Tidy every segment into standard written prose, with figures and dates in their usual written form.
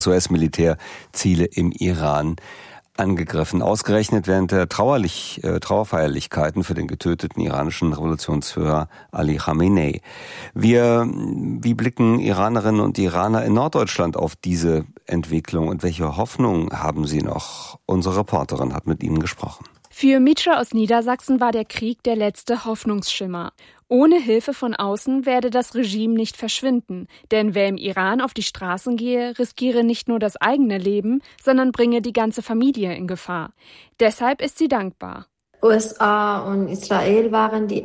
US-Militärziele im Iran angegriffen. Ausgerechnet während der Trauerfeierlichkeiten für den getöteten iranischen Revolutionsführer Ali Khamenei. Wie blicken Iranerinnen und Iraner in Norddeutschland auf diese Entwicklung und welche Hoffnung haben sie noch? Unsere Reporterin hat mit ihnen gesprochen. Für Mitra aus Niedersachsen war der Krieg der letzte Hoffnungsschimmer. Ohne Hilfe von außen werde das Regime nicht verschwinden, denn wer im Iran auf die Straßen gehe, riskiere nicht nur das eigene Leben, sondern bringe die ganze Familie in Gefahr. Deshalb ist sie dankbar. USA und Israel waren die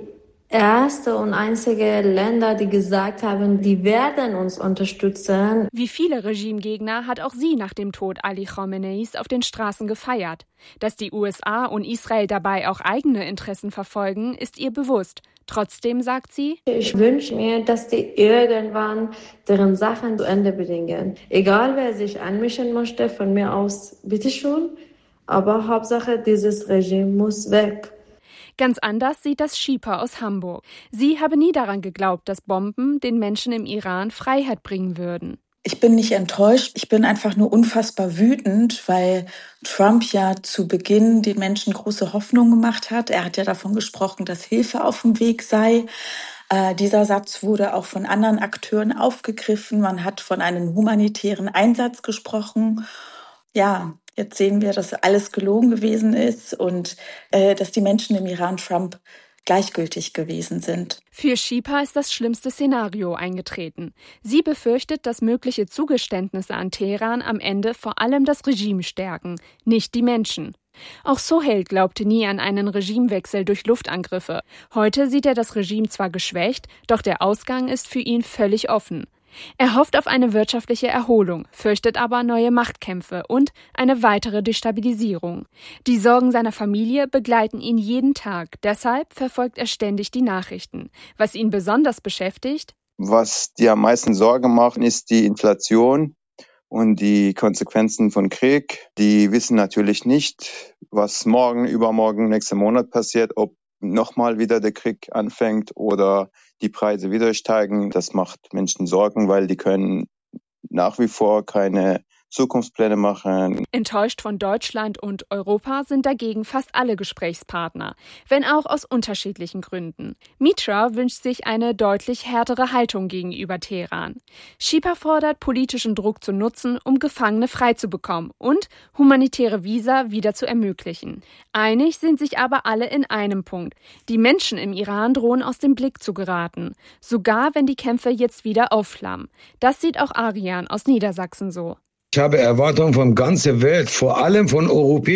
erste und einzige Länder, die gesagt haben, die werden uns unterstützen. Wie viele Regimegegner hat auch sie nach dem Tod Ali Khameneis auf den Straßen gefeiert. Dass die USA und Israel dabei auch eigene Interessen verfolgen, ist ihr bewusst. Trotzdem sagt sie: Ich wünsche mir, dass die irgendwann deren Sachen zu Ende bringen. Egal, wer sich anmischen möchte, von mir aus, bitteschön. Aber Hauptsache, dieses Regime muss weg. Ganz anders sieht das Shipa aus Hamburg. Sie habe nie daran geglaubt, dass Bomben den Menschen im Iran Freiheit bringen würden. Ich bin nicht enttäuscht, ich bin einfach nur unfassbar wütend, weil Trump ja zu Beginn den Menschen große Hoffnung gemacht hat. Er hat ja davon gesprochen, dass Hilfe auf dem Weg sei. Dieser Satz wurde auch von anderen Akteuren aufgegriffen. Man hat von einem humanitären Einsatz gesprochen. Ja, jetzt sehen wir, dass alles gelogen gewesen ist und dass die Menschen im Iran Trump gleichgültig gewesen sind. Für Shipa ist das schlimmste Szenario eingetreten. Sie befürchtet, dass mögliche Zugeständnisse an Teheran am Ende vor allem das Regime stärken, nicht die Menschen. Auch Soheil glaubte nie an einen Regimewechsel durch Luftangriffe. Heute sieht er das Regime zwar geschwächt, doch der Ausgang ist für ihn völlig offen. Er hofft auf eine wirtschaftliche Erholung, fürchtet aber neue Machtkämpfe und eine weitere Destabilisierung. Die Sorgen seiner Familie begleiten ihn jeden Tag, deshalb verfolgt er ständig die Nachrichten. Was ihn besonders beschäftigt: Was die am meisten Sorge machen, ist die Inflation und die Konsequenzen von Krieg. Die wissen natürlich nicht, was morgen, übermorgen, nächsten Monat passiert, ob nochmal wieder der Krieg anfängt oder die Preise wieder steigen. Das macht Menschen Sorgen, weil die können nach wie vor keine Zukunftspläne machen. Enttäuscht von Deutschland und Europa sind dagegen fast alle Gesprächspartner, wenn auch aus unterschiedlichen Gründen. Mitra wünscht sich eine deutlich härtere Haltung gegenüber Teheran. Shipa fordert, politischen Druck zu nutzen, um Gefangene freizubekommen und humanitäre Visa wieder zu ermöglichen. Einig sind sich aber alle in einem Punkt: Die Menschen im Iran drohen aus dem Blick zu geraten, sogar wenn die Kämpfe jetzt wieder aufflammen. Das sieht auch Arian aus Niedersachsen so. Ich habe Erwartungen von ganzer Welt, vor allem von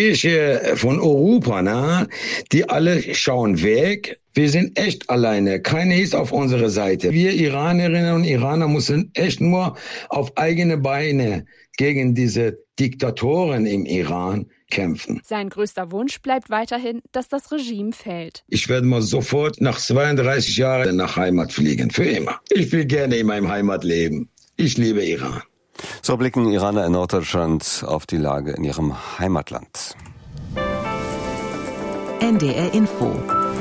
Europa, ne? Die alle schauen weg. Wir sind echt alleine. Keiner ist auf unserer Seite. Wir Iranerinnen und Iraner müssen echt nur auf eigene Beine gegen diese Diktatoren im Iran kämpfen. Sein größter Wunsch bleibt weiterhin, dass das Regime fällt. Ich werde mal sofort nach 32 Jahren nach Heimat fliegen, für immer. Ich will gerne in meinem Heimat leben. Ich liebe Iran. So blicken Iraner in Norddeutschland auf die Lage in ihrem Heimatland. NDR Info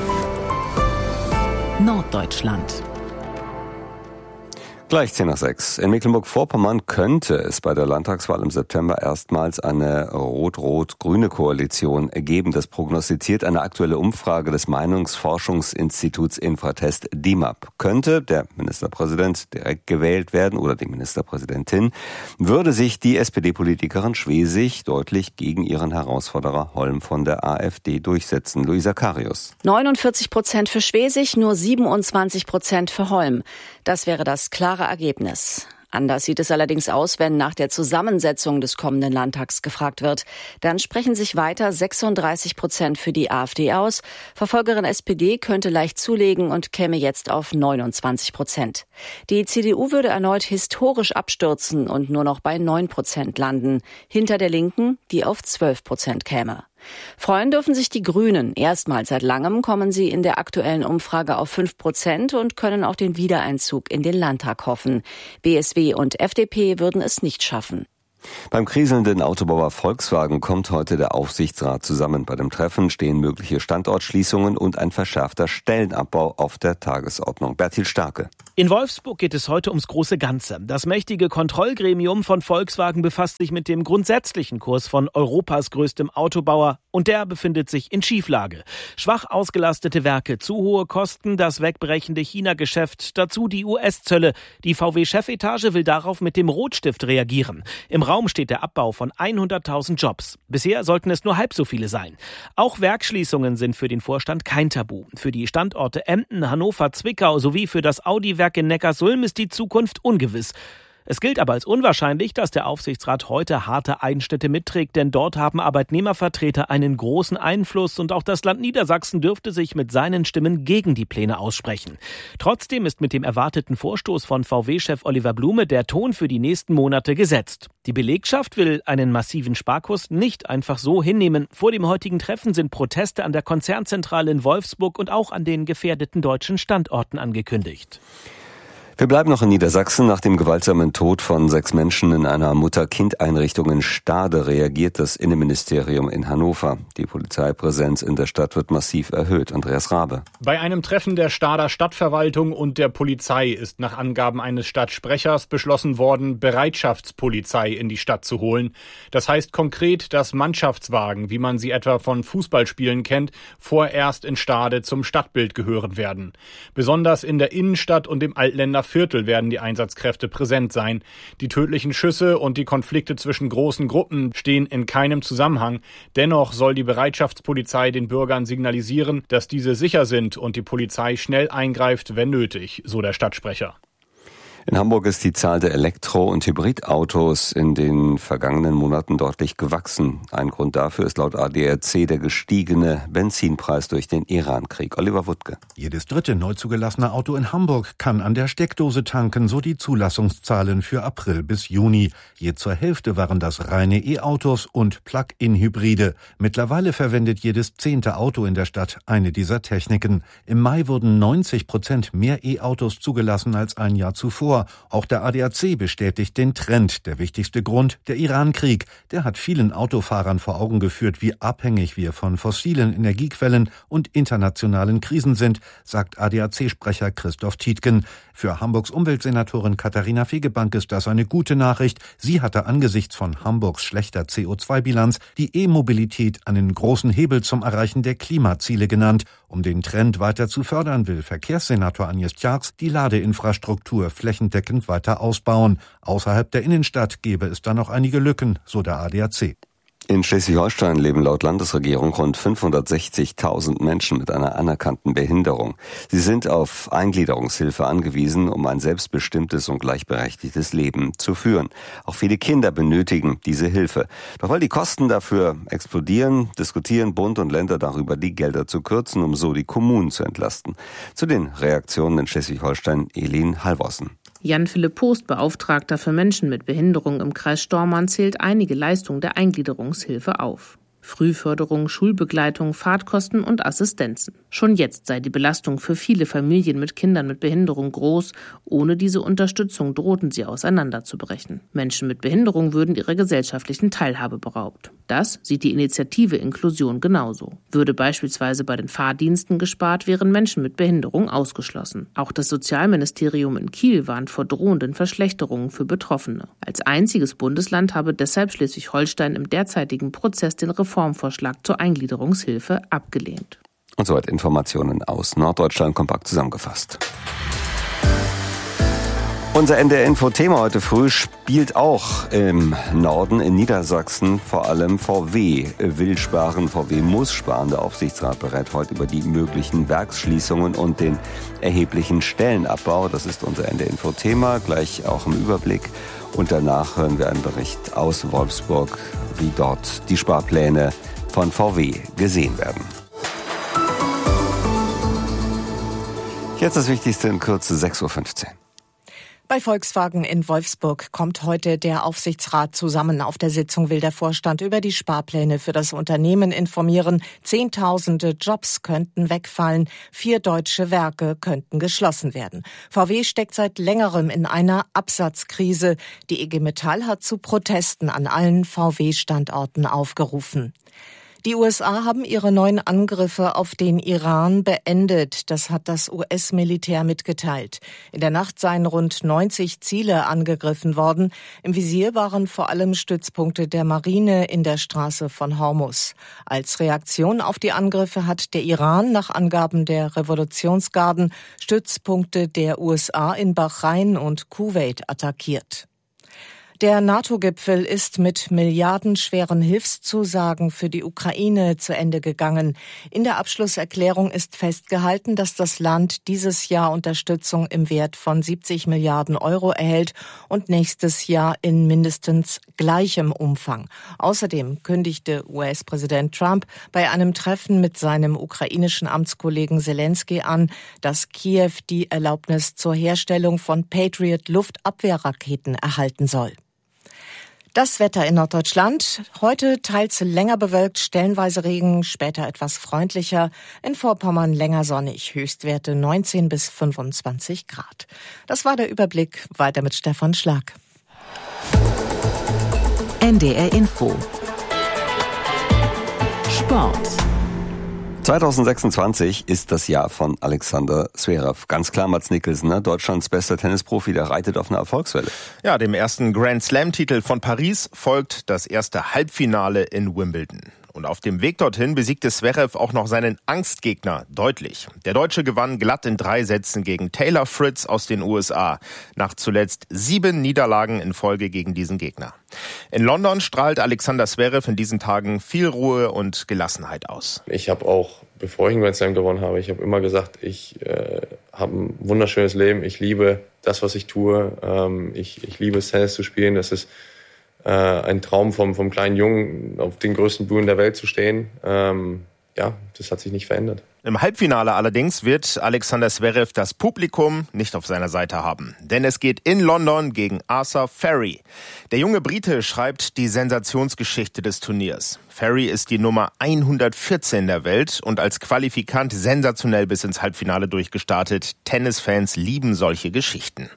Norddeutschland. Gleich 10:06. In Mecklenburg-Vorpommern könnte es bei der Landtagswahl im September erstmals eine rot-rot-grüne Koalition geben. Das prognostiziert eine aktuelle Umfrage des Meinungsforschungsinstituts Infratest DIMAP. Könnte der Ministerpräsident direkt gewählt werden oder die Ministerpräsidentin, würde sich die SPD-Politikerin Schwesig deutlich gegen ihren Herausforderer Holm von der AfD durchsetzen. Luisa Karius. 49% für Schwesig, nur 27% für Holm. Das wäre das klare Ergebnis. Anders sieht es allerdings aus, wenn nach der Zusammensetzung des kommenden Landtags gefragt wird. Dann sprechen sich weiter 36% für die AfD aus. Verfolgerin SPD könnte leicht zulegen und käme jetzt auf 29%. Die CDU würde erneut historisch abstürzen und nur noch bei 9% landen. Hinter der Linken, die auf 12% käme. Freuen dürfen sich die Grünen. Erstmals seit langem kommen sie in der aktuellen Umfrage auf 5% und können auf den Wiedereinzug in den Landtag hoffen. BSW und FDP würden es nicht schaffen. Beim kriselnden Autobauer Volkswagen kommt heute der Aufsichtsrat zusammen. Bei dem Treffen stehen mögliche Standortschließungen und ein verschärfter Stellenabbau auf der Tagesordnung. Bertil Starke. In Wolfsburg geht es heute ums große Ganze. Das mächtige Kontrollgremium von Volkswagen befasst sich mit dem grundsätzlichen Kurs von Europas größtem Autobauer und der befindet sich in Schieflage. Schwach ausgelastete Werke, zu hohe Kosten, das wegbrechende China-Geschäft, dazu die US-Zölle. Die VW-Chefetage will darauf mit dem Rotstift reagieren. Im Raum steht der Abbau von 100.000 Jobs. Bisher sollten es nur halb so viele sein. Auch Werksschließungen sind für den Vorstand kein Tabu. Für die Standorte Emden, Hannover, Zwickau sowie für das Audi-Werk in Neckarsulm ist die Zukunft ungewiss. Es gilt aber als unwahrscheinlich, dass der Aufsichtsrat heute harte Einschnitte mitträgt, denn dort haben Arbeitnehmervertreter einen großen Einfluss und auch das Land Niedersachsen dürfte sich mit seinen Stimmen gegen die Pläne aussprechen. Trotzdem ist mit dem erwarteten Vorstoß von VW-Chef Oliver Blume der Ton für die nächsten Monate gesetzt. Die Belegschaft will einen massiven Sparkurs nicht einfach so hinnehmen. Vor dem heutigen Treffen sind Proteste an der Konzernzentrale in Wolfsburg und auch an den gefährdeten deutschen Standorten angekündigt. Wir bleiben noch in Niedersachsen. Nach dem gewaltsamen Tod von 6 Menschen in einer Mutter-Kind-Einrichtung in Stade reagiert das Innenministerium in Hannover. Die Polizeipräsenz in der Stadt wird massiv erhöht. Andreas Rabe. Bei einem Treffen der Stader Stadtverwaltung und der Polizei ist nach Angaben eines Stadtsprechers beschlossen worden, Bereitschaftspolizei in die Stadt zu holen. Das heißt konkret, dass Mannschaftswagen, wie man sie etwa von Fußballspielen kennt, vorerst in Stade zum Stadtbild gehören werden. Besonders in der Innenstadt und im Altländer Viertel werden die Einsatzkräfte präsent sein. Die tödlichen Schüsse und die Konflikte zwischen großen Gruppen stehen in keinem Zusammenhang. Dennoch soll die Bereitschaftspolizei den Bürgern signalisieren, dass diese sicher sind und die Polizei schnell eingreift, wenn nötig, so der Stadtsprecher. In Hamburg ist die Zahl der Elektro- und Hybridautos in den vergangenen Monaten deutlich gewachsen. Ein Grund dafür ist laut ADAC der gestiegene Benzinpreis durch den Iran-Krieg. Oliver Wuttke. Jedes dritte neu zugelassene Auto in Hamburg kann an der Steckdose tanken, so die Zulassungszahlen für April bis Juni. Je zur Hälfte waren das reine E-Autos und Plug-in-Hybride. Mittlerweile verwendet jedes 10. Auto in der Stadt eine dieser Techniken. Im Mai wurden 90% mehr E-Autos zugelassen als ein Jahr zuvor. Auch der ADAC bestätigt den Trend. Der wichtigste Grund, der Iran-Krieg. Der hat vielen Autofahrern vor Augen geführt, wie abhängig wir von fossilen Energiequellen und internationalen Krisen sind, sagt ADAC-Sprecher Christoph Tietgen. Für Hamburgs Umweltsenatorin Katharina Fegebank ist das eine gute Nachricht. Sie hatte angesichts von Hamburgs schlechter CO2-Bilanz die E-Mobilität einen großen Hebel zum Erreichen der Klimaziele genannt. Um den Trend weiter zu fördern, will Verkehrssenator Agnes Tjax die Ladeinfrastruktur flächendeckend weiter ausbauen. Außerhalb der Innenstadt gäbe es da noch einige Lücken, so der ADAC. In Schleswig-Holstein leben laut Landesregierung rund 560.000 Menschen mit einer anerkannten Behinderung. Sie sind auf Eingliederungshilfe angewiesen, um ein selbstbestimmtes und gleichberechtigtes Leben zu führen. Auch viele Kinder benötigen diese Hilfe. Doch weil die Kosten dafür explodieren, diskutieren Bund und Länder darüber, die Gelder zu kürzen, um so die Kommunen zu entlasten. Zu den Reaktionen in Schleswig-Holstein Elin Halvorsen. Jan-Philipp Post, Beauftragter für Menschen mit Behinderung im Kreis Stormarn, zählt einige Leistungen der Eingliederungshilfe auf. Frühförderung, Schulbegleitung, Fahrtkosten und Assistenzen. Schon jetzt sei die Belastung für viele Familien mit Kindern mit Behinderung groß. Ohne diese Unterstützung drohten sie auseinanderzubrechen. Menschen mit Behinderung würden ihrer gesellschaftlichen Teilhabe beraubt. Das sieht die Initiative Inklusion genauso. Würde beispielsweise bei den Fahrdiensten gespart, wären Menschen mit Behinderung ausgeschlossen. Auch das Sozialministerium in Kiel warnt vor drohenden Verschlechterungen für Betroffene. Als einziges Bundesland habe deshalb Schleswig-Holstein im derzeitigen Prozess den Reformvorschlag zur Eingliederungshilfe abgelehnt. Und soweit Informationen aus Norddeutschland kompakt zusammengefasst. Unser NDR-Info-Thema heute früh spielt auch im Norden, in Niedersachsen, vor allem VW will sparen, VW muss sparen. Der Aufsichtsrat berät heute über die möglichen Werksschließungen und den erheblichen Stellenabbau. Das ist unser NDR-Info-Thema, gleich auch im Überblick. Und danach hören wir einen Bericht aus Wolfsburg, wie dort die Sparpläne von VW gesehen werden. Jetzt das Wichtigste in Kürze, 6:15 Uhr. Bei Volkswagen in Wolfsburg kommt heute der Aufsichtsrat zusammen. Auf der Sitzung will der Vorstand über die Sparpläne für das Unternehmen informieren. Zehntausende Jobs könnten wegfallen. 4 deutsche Werke könnten geschlossen werden. VW steckt seit längerem in einer Absatzkrise. Die IG Metall hat zu Protesten an allen VW-Standorten aufgerufen. Die USA haben ihre neuen Angriffe auf den Iran beendet. Das hat das US-Militär mitgeteilt. In der Nacht seien rund 90 Ziele angegriffen worden. Im Visier waren vor allem Stützpunkte der Marine in der Straße von Hormuz. Als Reaktion auf die Angriffe hat der Iran nach Angaben der Revolutionsgarden Stützpunkte der USA in Bahrain und Kuwait attackiert. Der NATO-Gipfel ist mit milliardenschweren Hilfszusagen für die Ukraine zu Ende gegangen. In der Abschlusserklärung ist festgehalten, dass das Land dieses Jahr Unterstützung im Wert von 70 Milliarden Euro erhält und nächstes Jahr in mindestens gleichem Umfang. Außerdem kündigte US-Präsident Trump bei einem Treffen mit seinem ukrainischen Amtskollegen Zelensky an, dass Kiew die Erlaubnis zur Herstellung von Patriot-Luftabwehrraketen erhalten soll. Das Wetter in Norddeutschland. Heute teils länger bewölkt, stellenweise Regen, später etwas freundlicher. In Vorpommern länger sonnig, Höchstwerte 19 bis 25 Grad. Das war der Überblick. Weiter mit Stefan Schlag. NDR Info. Sport. 2026 ist das Jahr von Alexander Zverev. Ganz klar Mats Mikkelsen, ne? Deutschlands bester Tennisprofi, der reitet auf einer Erfolgswelle. Ja, dem ersten Grand-Slam-Titel von Paris folgt das erste Halbfinale in Wimbledon. Und auf dem Weg dorthin besiegte Zverev auch noch seinen Angstgegner deutlich. Der Deutsche gewann glatt in 3 Sätzen gegen Taylor Fritz aus den USA. Nach zuletzt 7 Niederlagen in Folge gegen diesen Gegner. In London strahlt Alexander Zverev in diesen Tagen viel Ruhe und Gelassenheit aus. Ich habe auch, bevor ich einen Grand Slam gewonnen habe, ich habe immer gesagt, ich habe ein wunderschönes Leben. Ich liebe das, was ich tue. Ich liebe es, Tennis zu spielen. Das ist ein Traum vom kleinen Jungen, auf den größten Bühnen der Welt zu stehen. Ja, das hat sich nicht verändert. Im Halbfinale allerdings wird Alexander Zverev das Publikum nicht auf seiner Seite haben. Denn es geht in London gegen Arthur Ferry. Der junge Brite schreibt die Sensationsgeschichte des Turniers. Ferry ist die Nummer 114 der Welt und als Qualifikant sensationell bis ins Halbfinale durchgestartet. Tennisfans lieben solche Geschichten.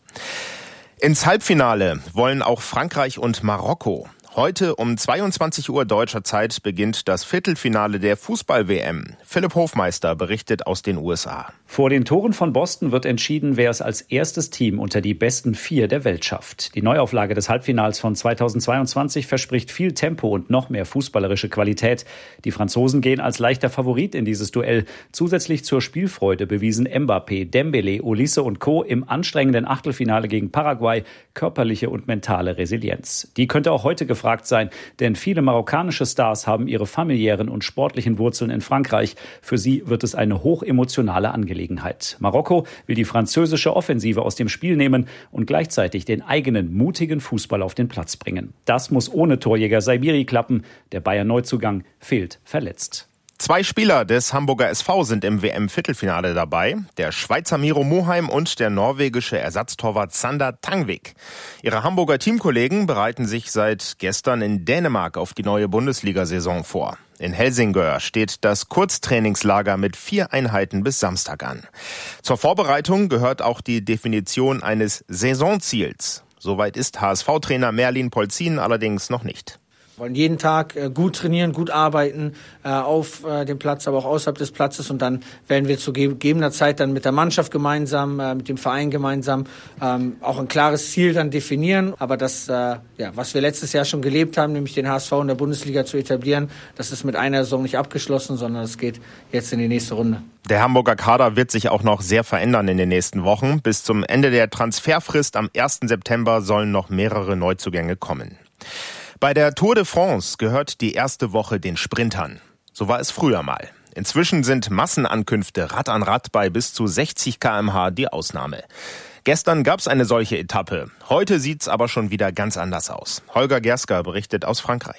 Ins Halbfinale wollen auch Frankreich und Marokko. Heute um 22 Uhr deutscher Zeit beginnt das Viertelfinale der Fußball-WM. Philipp Hofmeister berichtet aus den USA. Vor den Toren von Boston wird entschieden, wer es als erstes Team unter die besten 4 der Welt schafft. Die Neuauflage des Halbfinals von 2022 verspricht viel Tempo und noch mehr fußballerische Qualität. Die Franzosen gehen als leichter Favorit in dieses Duell. Zusätzlich zur Spielfreude bewiesen Mbappé, Dembélé, Olise und Co. im anstrengenden Achtelfinale gegen Paraguay körperliche und mentale Resilienz. Die könnte auch heute gefragt sein, denn viele marokkanische Stars haben ihre familiären und sportlichen Wurzeln in Frankreich. Für sie wird es eine hochemotionale Angelegenheit. Marokko will die französische Offensive aus dem Spiel nehmen und gleichzeitig den eigenen mutigen Fußball auf den Platz bringen. Das muss ohne Torjäger Saibiri klappen. Der Bayern-Neuzugang fehlt verletzt. 2 Spieler des Hamburger SV sind im WM-Viertelfinale dabei. Der Schweizer Miro Moheim und der norwegische Ersatztorwart Sander Tangvik. Ihre Hamburger Teamkollegen bereiten sich seit gestern in Dänemark auf die neue Bundesliga-Saison vor. In Helsingør steht das Kurztrainingslager mit 4 Einheiten bis Samstag an. Zur Vorbereitung gehört auch die Definition eines Saisonziels. Soweit ist HSV-Trainer Merlin Polzin allerdings noch nicht. Wir wollen jeden Tag gut trainieren, gut arbeiten, auf dem Platz, aber auch außerhalb des Platzes. Und dann werden wir zu gegebener Zeit dann mit der Mannschaft gemeinsam, mit dem Verein gemeinsam auch ein klares Ziel dann definieren. Aber das, was wir letztes Jahr schon gelebt haben, nämlich den HSV in der Bundesliga zu etablieren, das ist mit einer Saison nicht abgeschlossen, sondern es geht jetzt in die nächste Runde. Der Hamburger Kader wird sich auch noch sehr verändern in den nächsten Wochen. Bis zum Ende der Transferfrist am 1. September sollen noch mehrere Neuzugänge kommen. Bei der Tour de France gehört die erste Woche den Sprintern. So war es früher mal. Inzwischen sind Massenankünfte Rad an Rad bei bis zu 60 km/h die Ausnahme. Gestern gab es eine solche Etappe. Heute sieht's aber schon wieder ganz anders aus. Holger Gersker berichtet aus Frankreich.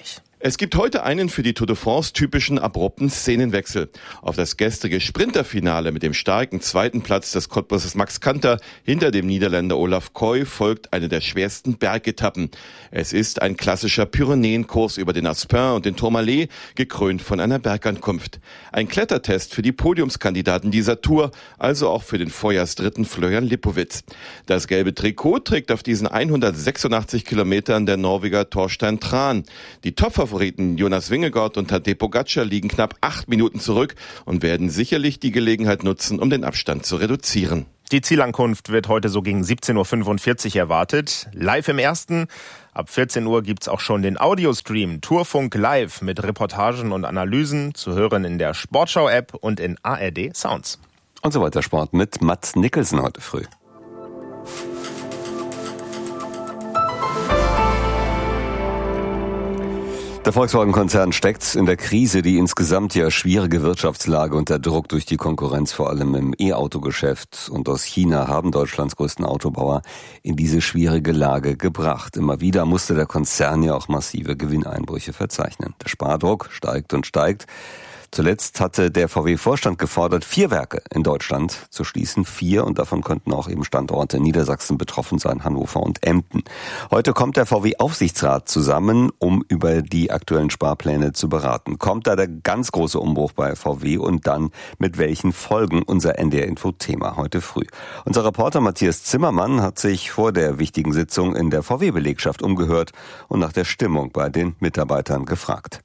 Es gibt heute einen für die Tour de France typischen abrupten Szenenwechsel. Auf das gestrige Sprinterfinale mit dem starken zweiten Platz des Cottbussers Max Kanter hinter dem Niederländer Olaf Koy folgt eine der schwersten Bergetappen. Es ist ein klassischer Pyrenäenkurs über den Aspin und den Tourmalet, gekrönt von einer Bergankunft. Ein Klettertest für die Podiumskandidaten dieser Tour, also auch für den Vorjahrsdritten Florian Lippowitz. Das gelbe Trikot trägt auf diesen 186 Kilometern der Norweger Torstein Tran. Die Topfavoriten Jonas Vingegaard und Tadej Pogacar liegen knapp 8 Minuten zurück und werden sicherlich die Gelegenheit nutzen, um den Abstand zu reduzieren. Die Zielankunft wird heute so gegen 17.45 Uhr erwartet. Live im Ersten. Ab 14 Uhr gibt's auch schon den Audiostream Tourfunk Live mit Reportagen und Analysen zu hören in der Sportschau-App und in ARD Sounds. Und so weiter Sport mit Mats Nicholson heute früh. Der Volkswagen-Konzern steckt in der Krise, die insgesamt ja schwierige Wirtschaftslage und der Druck durch die Konkurrenz vor allem im E-Auto-Geschäft und aus China haben Deutschlands größten Autobauer in diese schwierige Lage gebracht. Immer wieder musste der Konzern ja auch massive Gewinneinbrüche verzeichnen. Der Spardruck steigt und steigt. Zuletzt hatte der VW-Vorstand gefordert, 4 Werke in Deutschland zu schließen. 4 und davon könnten auch eben Standorte in Niedersachsen betroffen sein, Hannover und Emden. Heute kommt der VW-Aufsichtsrat zusammen, um über die aktuellen Sparpläne zu beraten. Kommt da der ganz große Umbruch bei VW und dann mit welchen Folgen? Unser NDR-Info-Thema heute früh. Unser Reporter Matthias Zimmermann hat sich vor der wichtigen Sitzung in der VW-Belegschaft umgehört und nach der Stimmung bei den Mitarbeitern gefragt.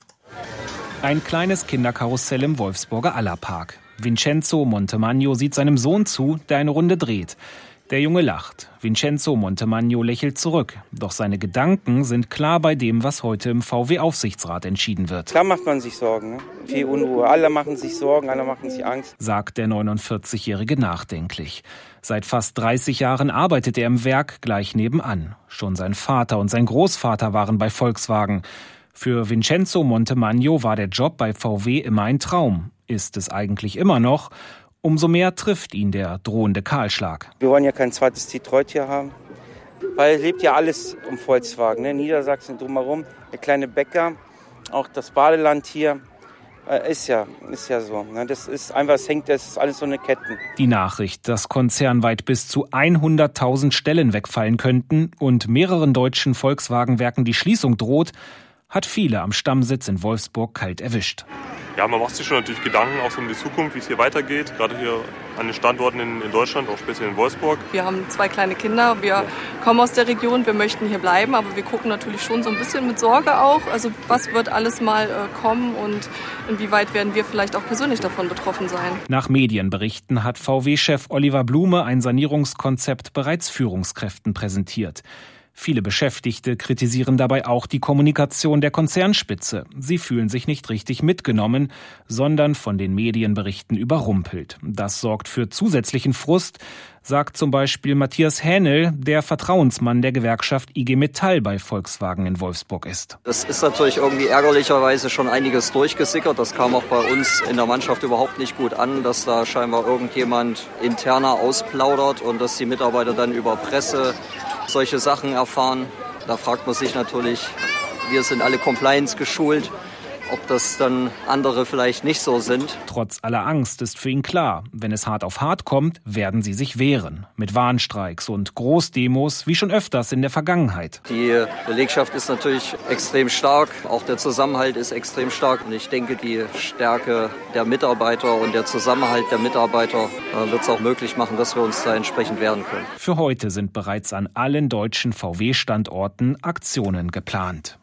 Ein kleines Kinderkarussell im Wolfsburger Allerpark. Vincenzo Montemagno sieht seinem Sohn zu, der eine Runde dreht. Der Junge lacht. Vincenzo Montemagno lächelt zurück. Doch seine Gedanken sind klar bei dem, was heute im VW-Aufsichtsrat entschieden wird. Klar macht man sich Sorgen, ne? Viel Unruhe. Alle machen sich Sorgen, alle machen sich Angst. Sagt der 49-Jährige nachdenklich. Seit fast 30 Jahren arbeitet er im Werk gleich nebenan. Schon sein Vater und sein Großvater waren bei Volkswagen. Für Vincenzo Montemagno war der Job bei VW immer ein Traum. Ist es eigentlich immer noch? Umso mehr trifft ihn der drohende Kahlschlag. Wir wollen ja kein zweites Detroit hier haben, weil es lebt ja alles um Volkswagen. Ne? Niedersachsen drumherum, der kleine Bäcker, auch das Badeland hier, ist ja so. Ne? Das ist alles so eine Ketten. Die Nachricht, dass konzernweit bis zu 100.000 Stellen wegfallen könnten und mehreren deutschen Volkswagen-Werken die Schließung droht, hat viele am Stammsitz in Wolfsburg kalt erwischt. Ja, man macht sich schon natürlich Gedanken auch so um die Zukunft, wie es hier weitergeht, gerade hier an den Standorten in Deutschland, auch speziell in Wolfsburg. Wir haben 2 kleine Kinder, wir kommen aus der Region, wir möchten hier bleiben, aber wir gucken natürlich schon so ein bisschen mit Sorge auch, also was wird alles mal kommen und inwieweit werden wir vielleicht auch persönlich davon betroffen sein. Nach Medienberichten hat VW-Chef Oliver Blume ein Sanierungskonzept bereits Führungskräften präsentiert. Viele Beschäftigte kritisieren dabei auch die Kommunikation der Konzernspitze. Sie fühlen sich nicht richtig mitgenommen, sondern von den Medienberichten überrumpelt. Das sorgt für zusätzlichen Frust, sagt zum Beispiel Matthias Hähnel, der Vertrauensmann der Gewerkschaft IG Metall bei Volkswagen in Wolfsburg ist. Es ist natürlich irgendwie ärgerlicherweise schon einiges durchgesickert. Das kam auch bei uns in der Mannschaft überhaupt nicht gut an, dass da scheinbar irgendjemand interner ausplaudert und dass die Mitarbeiter dann über Presse solche Sachen erfahren. Da fragt man sich natürlich, wir sind alle Compliance geschult, ob das dann andere vielleicht nicht so sind. Trotz aller Angst ist für ihn klar, wenn es hart auf hart kommt, werden sie sich wehren. Mit Warnstreiks und Großdemos, wie schon öfters in der Vergangenheit. Die Belegschaft ist natürlich extrem stark, auch der Zusammenhalt ist extrem stark. Und ich denke, die Stärke der Mitarbeiter und der Zusammenhalt der Mitarbeiter wird es auch möglich machen, dass wir uns da entsprechend wehren können. Für heute sind bereits an allen deutschen VW-Standorten Aktionen geplant.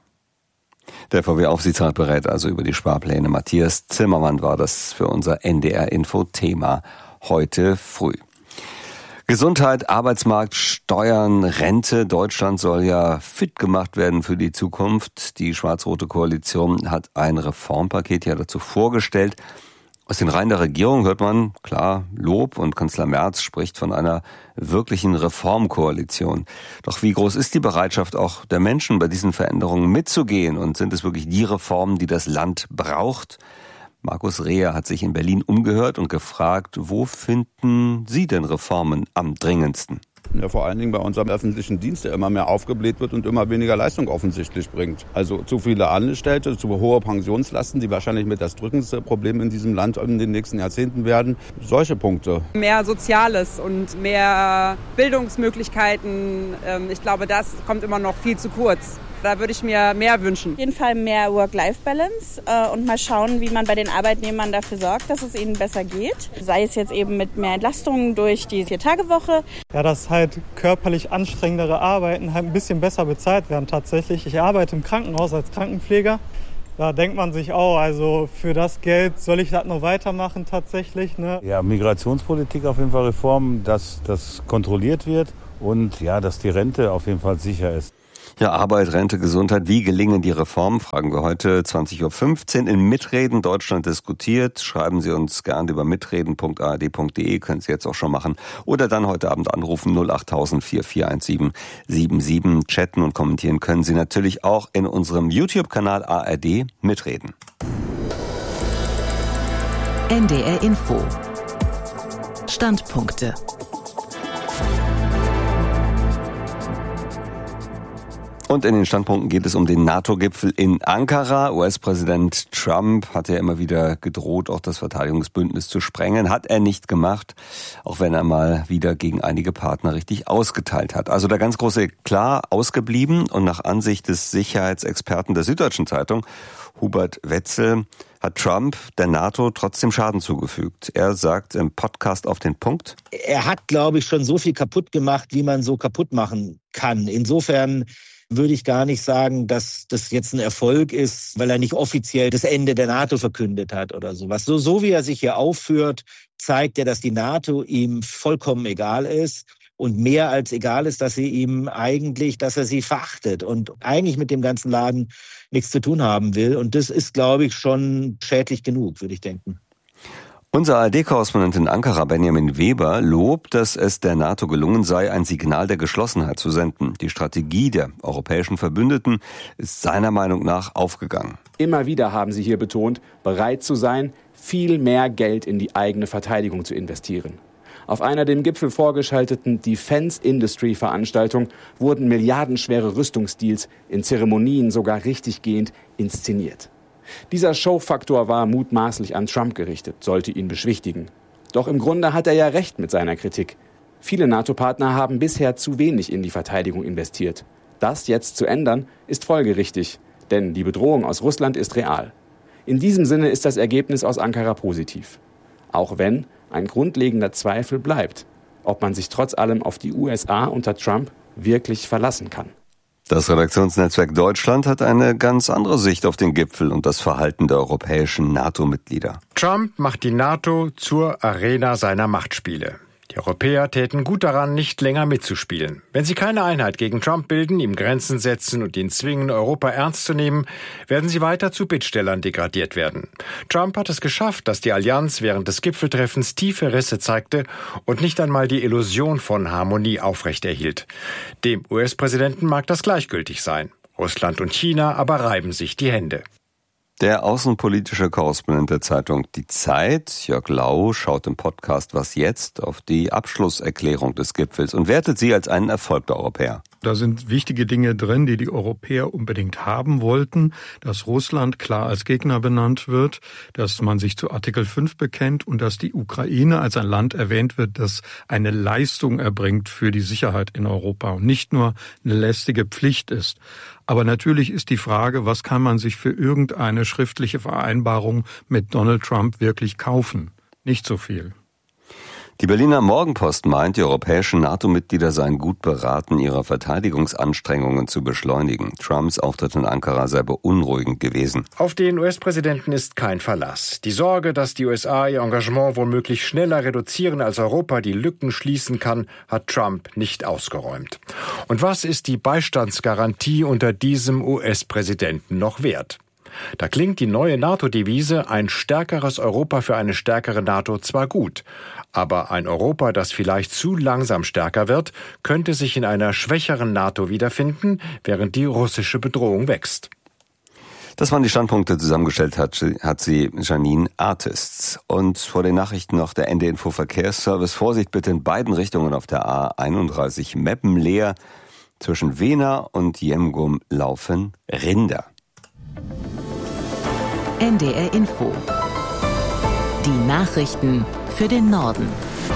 Der VW-Aufsichtsrat berät also über die Sparpläne. Matthias Zimmermann war das für unser NDR-Info-Thema heute früh. Gesundheit, Arbeitsmarkt, Steuern, Rente. Deutschland soll ja fit gemacht werden für die Zukunft. Die schwarz-rote Koalition hat ein Reformpaket ja dazu vorgestellt. Aus den Reihen der Regierung hört man, klar, Lob und Kanzler Merz spricht von einer wirklichen Reformkoalition. Doch wie groß ist die Bereitschaft auch der Menschen, bei diesen Veränderungen mitzugehen? Und sind es wirklich die Reformen, die das Land braucht? Markus Reher hat sich in Berlin umgehört und gefragt, wo finden Sie denn Reformen am dringendsten? Ja, vor allen Dingen bei unserem öffentlichen Dienst, der immer mehr aufgebläht wird und immer weniger Leistung offensichtlich bringt. Also zu viele Angestellte, zu hohe Pensionslasten, die wahrscheinlich mit das drückendste Problem in diesem Land in den nächsten Jahrzehnten werden. Solche Punkte. Mehr Soziales und mehr Bildungsmöglichkeiten. Ich glaube, das kommt immer noch viel zu kurz. Da würde ich mir mehr wünschen. Auf jeden Fall mehr Work-Life-Balance und mal schauen, wie man bei den Arbeitnehmern dafür sorgt, dass es ihnen besser geht. Sei es jetzt eben mit mehr Entlastung durch die 4-Tage-Woche. Ja, dass halt körperlich anstrengendere Arbeiten halt ein bisschen besser bezahlt werden tatsächlich. Ich arbeite im Krankenhaus als Krankenpfleger. Da denkt man sich auch, also für das Geld soll ich das noch weitermachen tatsächlich, ne? Ja, Migrationspolitik auf jeden Fall Reformen, dass das kontrolliert wird und ja, dass die Rente auf jeden Fall sicher ist. Ja, Arbeit, Rente, Gesundheit, wie gelingen die Reformen? Fragen wir heute 20.15 Uhr in Mitreden Deutschland diskutiert. Schreiben Sie uns gerne über mitreden.ard.de, können Sie jetzt auch schon machen. Oder dann heute Abend anrufen 08000 441777. Chatten und kommentieren können Sie natürlich auch in unserem YouTube-Kanal ARD Mitreden. NDR Info. Standpunkte. Und in den Standpunkten geht es um den NATO-Gipfel in Ankara. US-Präsident Trump hat ja immer wieder gedroht, auch das Verteidigungsbündnis zu sprengen. Hat er nicht gemacht, auch wenn er mal wieder gegen einige Partner richtig ausgeteilt hat. Also der ganz große Eklat ausgeblieben. Und nach Ansicht des Sicherheitsexperten der Süddeutschen Zeitung, Hubert Wetzel, hat Trump der NATO trotzdem Schaden zugefügt. Er sagt im Podcast auf den Punkt: Er hat, glaube ich, schon so viel kaputt gemacht, wie man so kaputt machen kann. Insofern würde ich gar nicht sagen, dass das jetzt ein Erfolg ist, weil er nicht offiziell das Ende der NATO verkündet hat oder sowas. So wie er sich hier aufführt, zeigt er, dass die NATO ihm vollkommen egal ist. Und mehr als egal ist, dass er sie verachtet und eigentlich mit dem ganzen Laden nichts zu tun haben will. Und das ist, glaube ich, schon schädlich genug, würde ich denken. Unser ARD-Korrespondent in Ankara, Benjamin Weber, lobt, dass es der NATO gelungen sei, ein Signal der Geschlossenheit zu senden. Die Strategie der europäischen Verbündeten ist seiner Meinung nach aufgegangen. Immer wieder haben sie hier betont, bereit zu sein, viel mehr Geld in die eigene Verteidigung zu investieren. Auf einer dem Gipfel vorgeschalteten Defense-Industry-Veranstaltung wurden milliardenschwere Rüstungsdeals in Zeremonien sogar richtiggehend inszeniert. Dieser Showfaktor war mutmaßlich an Trump gerichtet, sollte ihn beschwichtigen. Doch im Grunde hat er ja recht mit seiner Kritik. Viele NATO-Partner haben bisher zu wenig in die Verteidigung investiert. Das jetzt zu ändern, ist folgerichtig, denn die Bedrohung aus Russland ist real. In diesem Sinne ist das Ergebnis aus Ankara positiv. Auch wenn ein grundlegender Zweifel bleibt, ob man sich trotz allem auf die USA unter Trump wirklich verlassen kann. Das Redaktionsnetzwerk Deutschland hat eine ganz andere Sicht auf den Gipfel und das Verhalten der europäischen NATO-Mitglieder. Trump macht die NATO zur Arena seiner Machtspiele. Die Europäer täten gut daran, nicht länger mitzuspielen. Wenn sie keine Einheit gegen Trump bilden, ihm Grenzen setzen und ihn zwingen, Europa ernst zu nehmen, werden sie weiter zu Bittstellern degradiert werden. Trump hat es geschafft, dass die Allianz während des Gipfeltreffens tiefe Risse zeigte und nicht einmal die Illusion von Harmonie aufrechterhielt. Dem US-Präsidenten mag das gleichgültig sein. Russland und China aber reiben sich die Hände. Der außenpolitische Korrespondent der Zeitung Die Zeit, Jörg Lau, schaut im Podcast Was jetzt auf die Abschlusserklärung des Gipfels und wertet sie als einen Erfolg der Europäer. Da sind wichtige Dinge drin, die die Europäer unbedingt haben wollten, dass Russland klar als Gegner benannt wird, dass man sich zu Artikel 5 bekennt und dass die Ukraine als ein Land erwähnt wird, das eine Leistung erbringt für die Sicherheit in Europa und nicht nur eine lästige Pflicht ist. Aber natürlich ist die Frage, was kann man sich für irgendeine schriftliche Vereinbarung mit Donald Trump wirklich kaufen? Nicht so viel. Die Berliner Morgenpost meint, die europäischen NATO-Mitglieder seien gut beraten, ihre Verteidigungsanstrengungen zu beschleunigen. Trumps Auftritt in Ankara sei beunruhigend gewesen. Auf den US-Präsidenten ist kein Verlass. Die Sorge, dass die USA ihr Engagement womöglich schneller reduzieren, als Europa die Lücken schließen kann, hat Trump nicht ausgeräumt. Und was ist die Beistandsgarantie unter diesem US-Präsidenten noch wert? Da klingt die neue NATO-Devise ein stärkeres Europa für eine stärkere NATO zwar gut, aber ein Europa, das vielleicht zu langsam stärker wird, könnte sich in einer schwächeren NATO wiederfinden, während die russische Bedrohung wächst. Das waren die Standpunkte, zusammengestellt hat sie Janine Artists. Und vor den Nachrichten noch der NDR Info Verkehrsservice. Vorsicht bitte in beiden Richtungen auf der A31 Meppen leer. Zwischen Wena und Jemgum laufen Rinder. NDR Info. Die Nachrichten für den Norden.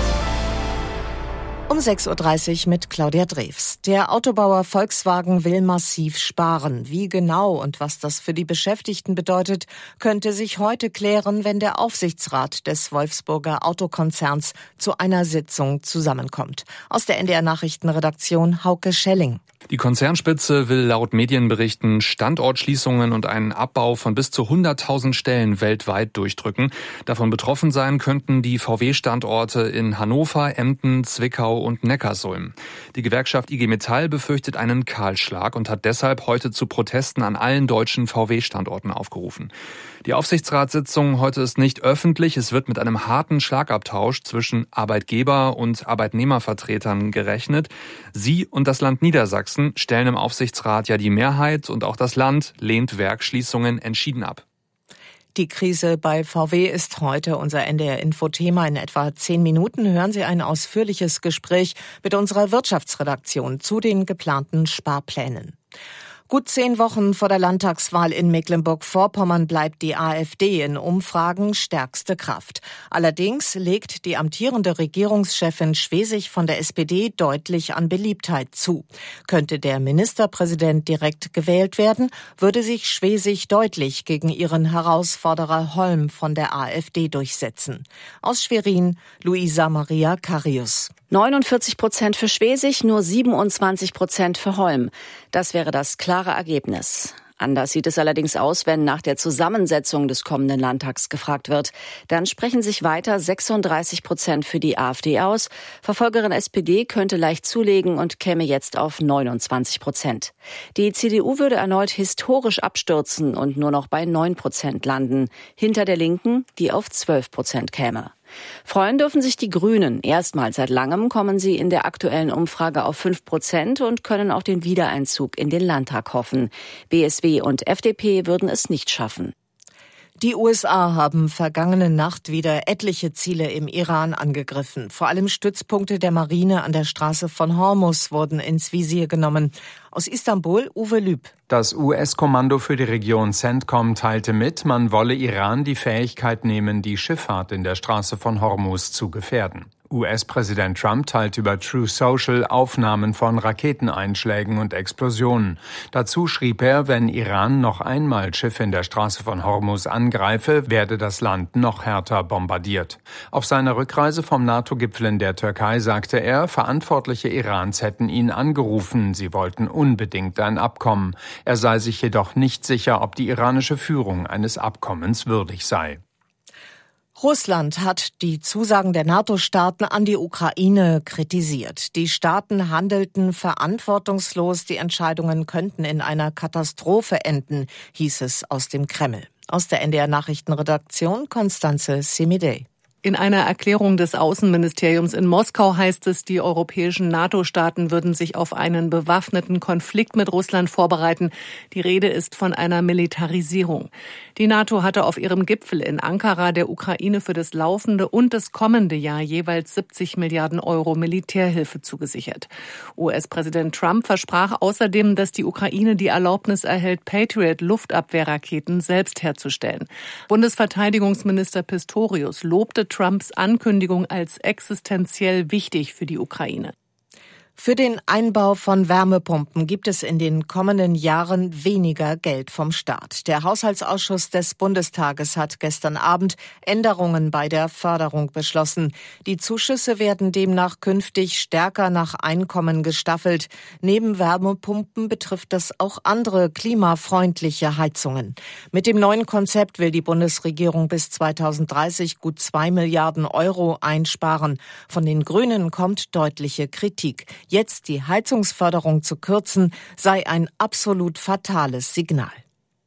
Um 6.30 Uhr mit Claudia Drews. Der Autobauer Volkswagen will massiv sparen. Wie genau und was das für die Beschäftigten bedeutet, könnte sich heute klären, wenn der Aufsichtsrat des Wolfsburger Autokonzerns zu einer Sitzung zusammenkommt. Aus der NDR Nachrichtenredaktion Hauke Schelling. Die Konzernspitze will laut Medienberichten Standortschließungen und einen Abbau von bis zu 100.000 Stellen weltweit durchdrücken. Davon betroffen sein könnten die VW-Standorte in Hannover, Emden, Zwickau und Neckarsulm. Die Gewerkschaft IG Metall befürchtet einen Kahlschlag und hat deshalb heute zu Protesten an allen deutschen VW-Standorten aufgerufen. Die Aufsichtsratssitzung heute ist nicht öffentlich. Es wird mit einem harten Schlagabtausch zwischen Arbeitgeber- und Arbeitnehmervertretern gerechnet. Sie und das Land Niedersachsen stellen im Aufsichtsrat ja die Mehrheit und auch das Land lehnt Werksschließungen entschieden ab. Die Krise bei VW ist heute unser NDR-Info-Thema. In etwa 10 Minuten hören Sie ein ausführliches Gespräch mit unserer Wirtschaftsredaktion zu den geplanten Sparplänen. Gut 10 Wochen vor der Landtagswahl in Mecklenburg-Vorpommern bleibt die AfD in Umfragen stärkste Kraft. Allerdings legt die amtierende Regierungschefin Schwesig von der SPD deutlich an Beliebtheit zu. Könnte der Ministerpräsident direkt gewählt werden, würde sich Schwesig deutlich gegen ihren Herausforderer Holm von der AfD durchsetzen. Aus Schwerin, Luisa Maria Karius. 49% für Schwesig, nur 27% für Holm. Das wäre das klare Ergebnis. Anders sieht es allerdings aus, wenn nach der Zusammensetzung des kommenden Landtags gefragt wird. Dann sprechen sich weiter 36% für die AfD aus. Verfolgerin SPD könnte leicht zulegen und käme jetzt auf 29%. Die CDU würde erneut historisch abstürzen und nur noch bei 9% landen. Hinter der Linken, die auf 12% käme. Freuen dürfen sich die Grünen. Erstmals seit langem kommen sie in der aktuellen Umfrage auf 5% und können auf den Wiedereinzug in den Landtag hoffen. BSW und FDP würden es nicht schaffen. Die USA haben vergangene Nacht wieder etliche Ziele im Iran angegriffen. Vor allem Stützpunkte der Marine an der Straße von Hormuz wurden ins Visier genommen. Aus Istanbul, Uwe Lüb. Das US-Kommando für die Region CENTCOM teilte mit, man wolle Iran die Fähigkeit nehmen, die Schifffahrt in der Straße von Hormuz zu gefährden. US-Präsident Trump teilte über Truth Social Aufnahmen von Raketeneinschlägen und Explosionen. Dazu schrieb er, wenn Iran noch einmal Schiffe in der Straße von Hormuz angreife, werde das Land noch härter bombardiert. Auf seiner Rückreise vom NATO-Gipfel in der Türkei sagte er, Verantwortliche Irans hätten ihn angerufen, sie wollten unbedingt ein Abkommen. Er sei sich jedoch nicht sicher, ob die iranische Führung eines Abkommens würdig sei. Russland hat die Zusagen der NATO-Staaten an die Ukraine kritisiert. Die Staaten handelten verantwortungslos, die Entscheidungen könnten in einer Katastrophe enden, hieß es aus dem Kreml. Aus der NDR-Nachrichtenredaktion Konstanze Semidey. In einer Erklärung des Außenministeriums in Moskau heißt es, die europäischen NATO-Staaten würden sich auf einen bewaffneten Konflikt mit Russland vorbereiten. Die Rede ist von einer Militarisierung. Die NATO hatte auf ihrem Gipfel in Ankara der Ukraine für das laufende und das kommende Jahr jeweils 70 Milliarden Euro Militärhilfe zugesichert. US-Präsident Trump versprach außerdem, dass die Ukraine die Erlaubnis erhält, Patriot-Luftabwehrraketen selbst herzustellen. Bundesverteidigungsminister Pistorius lobte Trumps Ankündigung als existenziell wichtig für die Ukraine. Für den Einbau von Wärmepumpen gibt es in den kommenden Jahren weniger Geld vom Staat. Der Haushaltsausschuss des Bundestages hat gestern Abend Änderungen bei der Förderung beschlossen. Die Zuschüsse werden demnach künftig stärker nach Einkommen gestaffelt. Neben Wärmepumpen betrifft das auch andere klimafreundliche Heizungen. Mit dem neuen Konzept will die Bundesregierung bis 2030 gut 2 Milliarden Euro einsparen. Von den Grünen kommt deutliche Kritik. Jetzt die Heizungsförderung zu kürzen, sei ein absolut fatales Signal.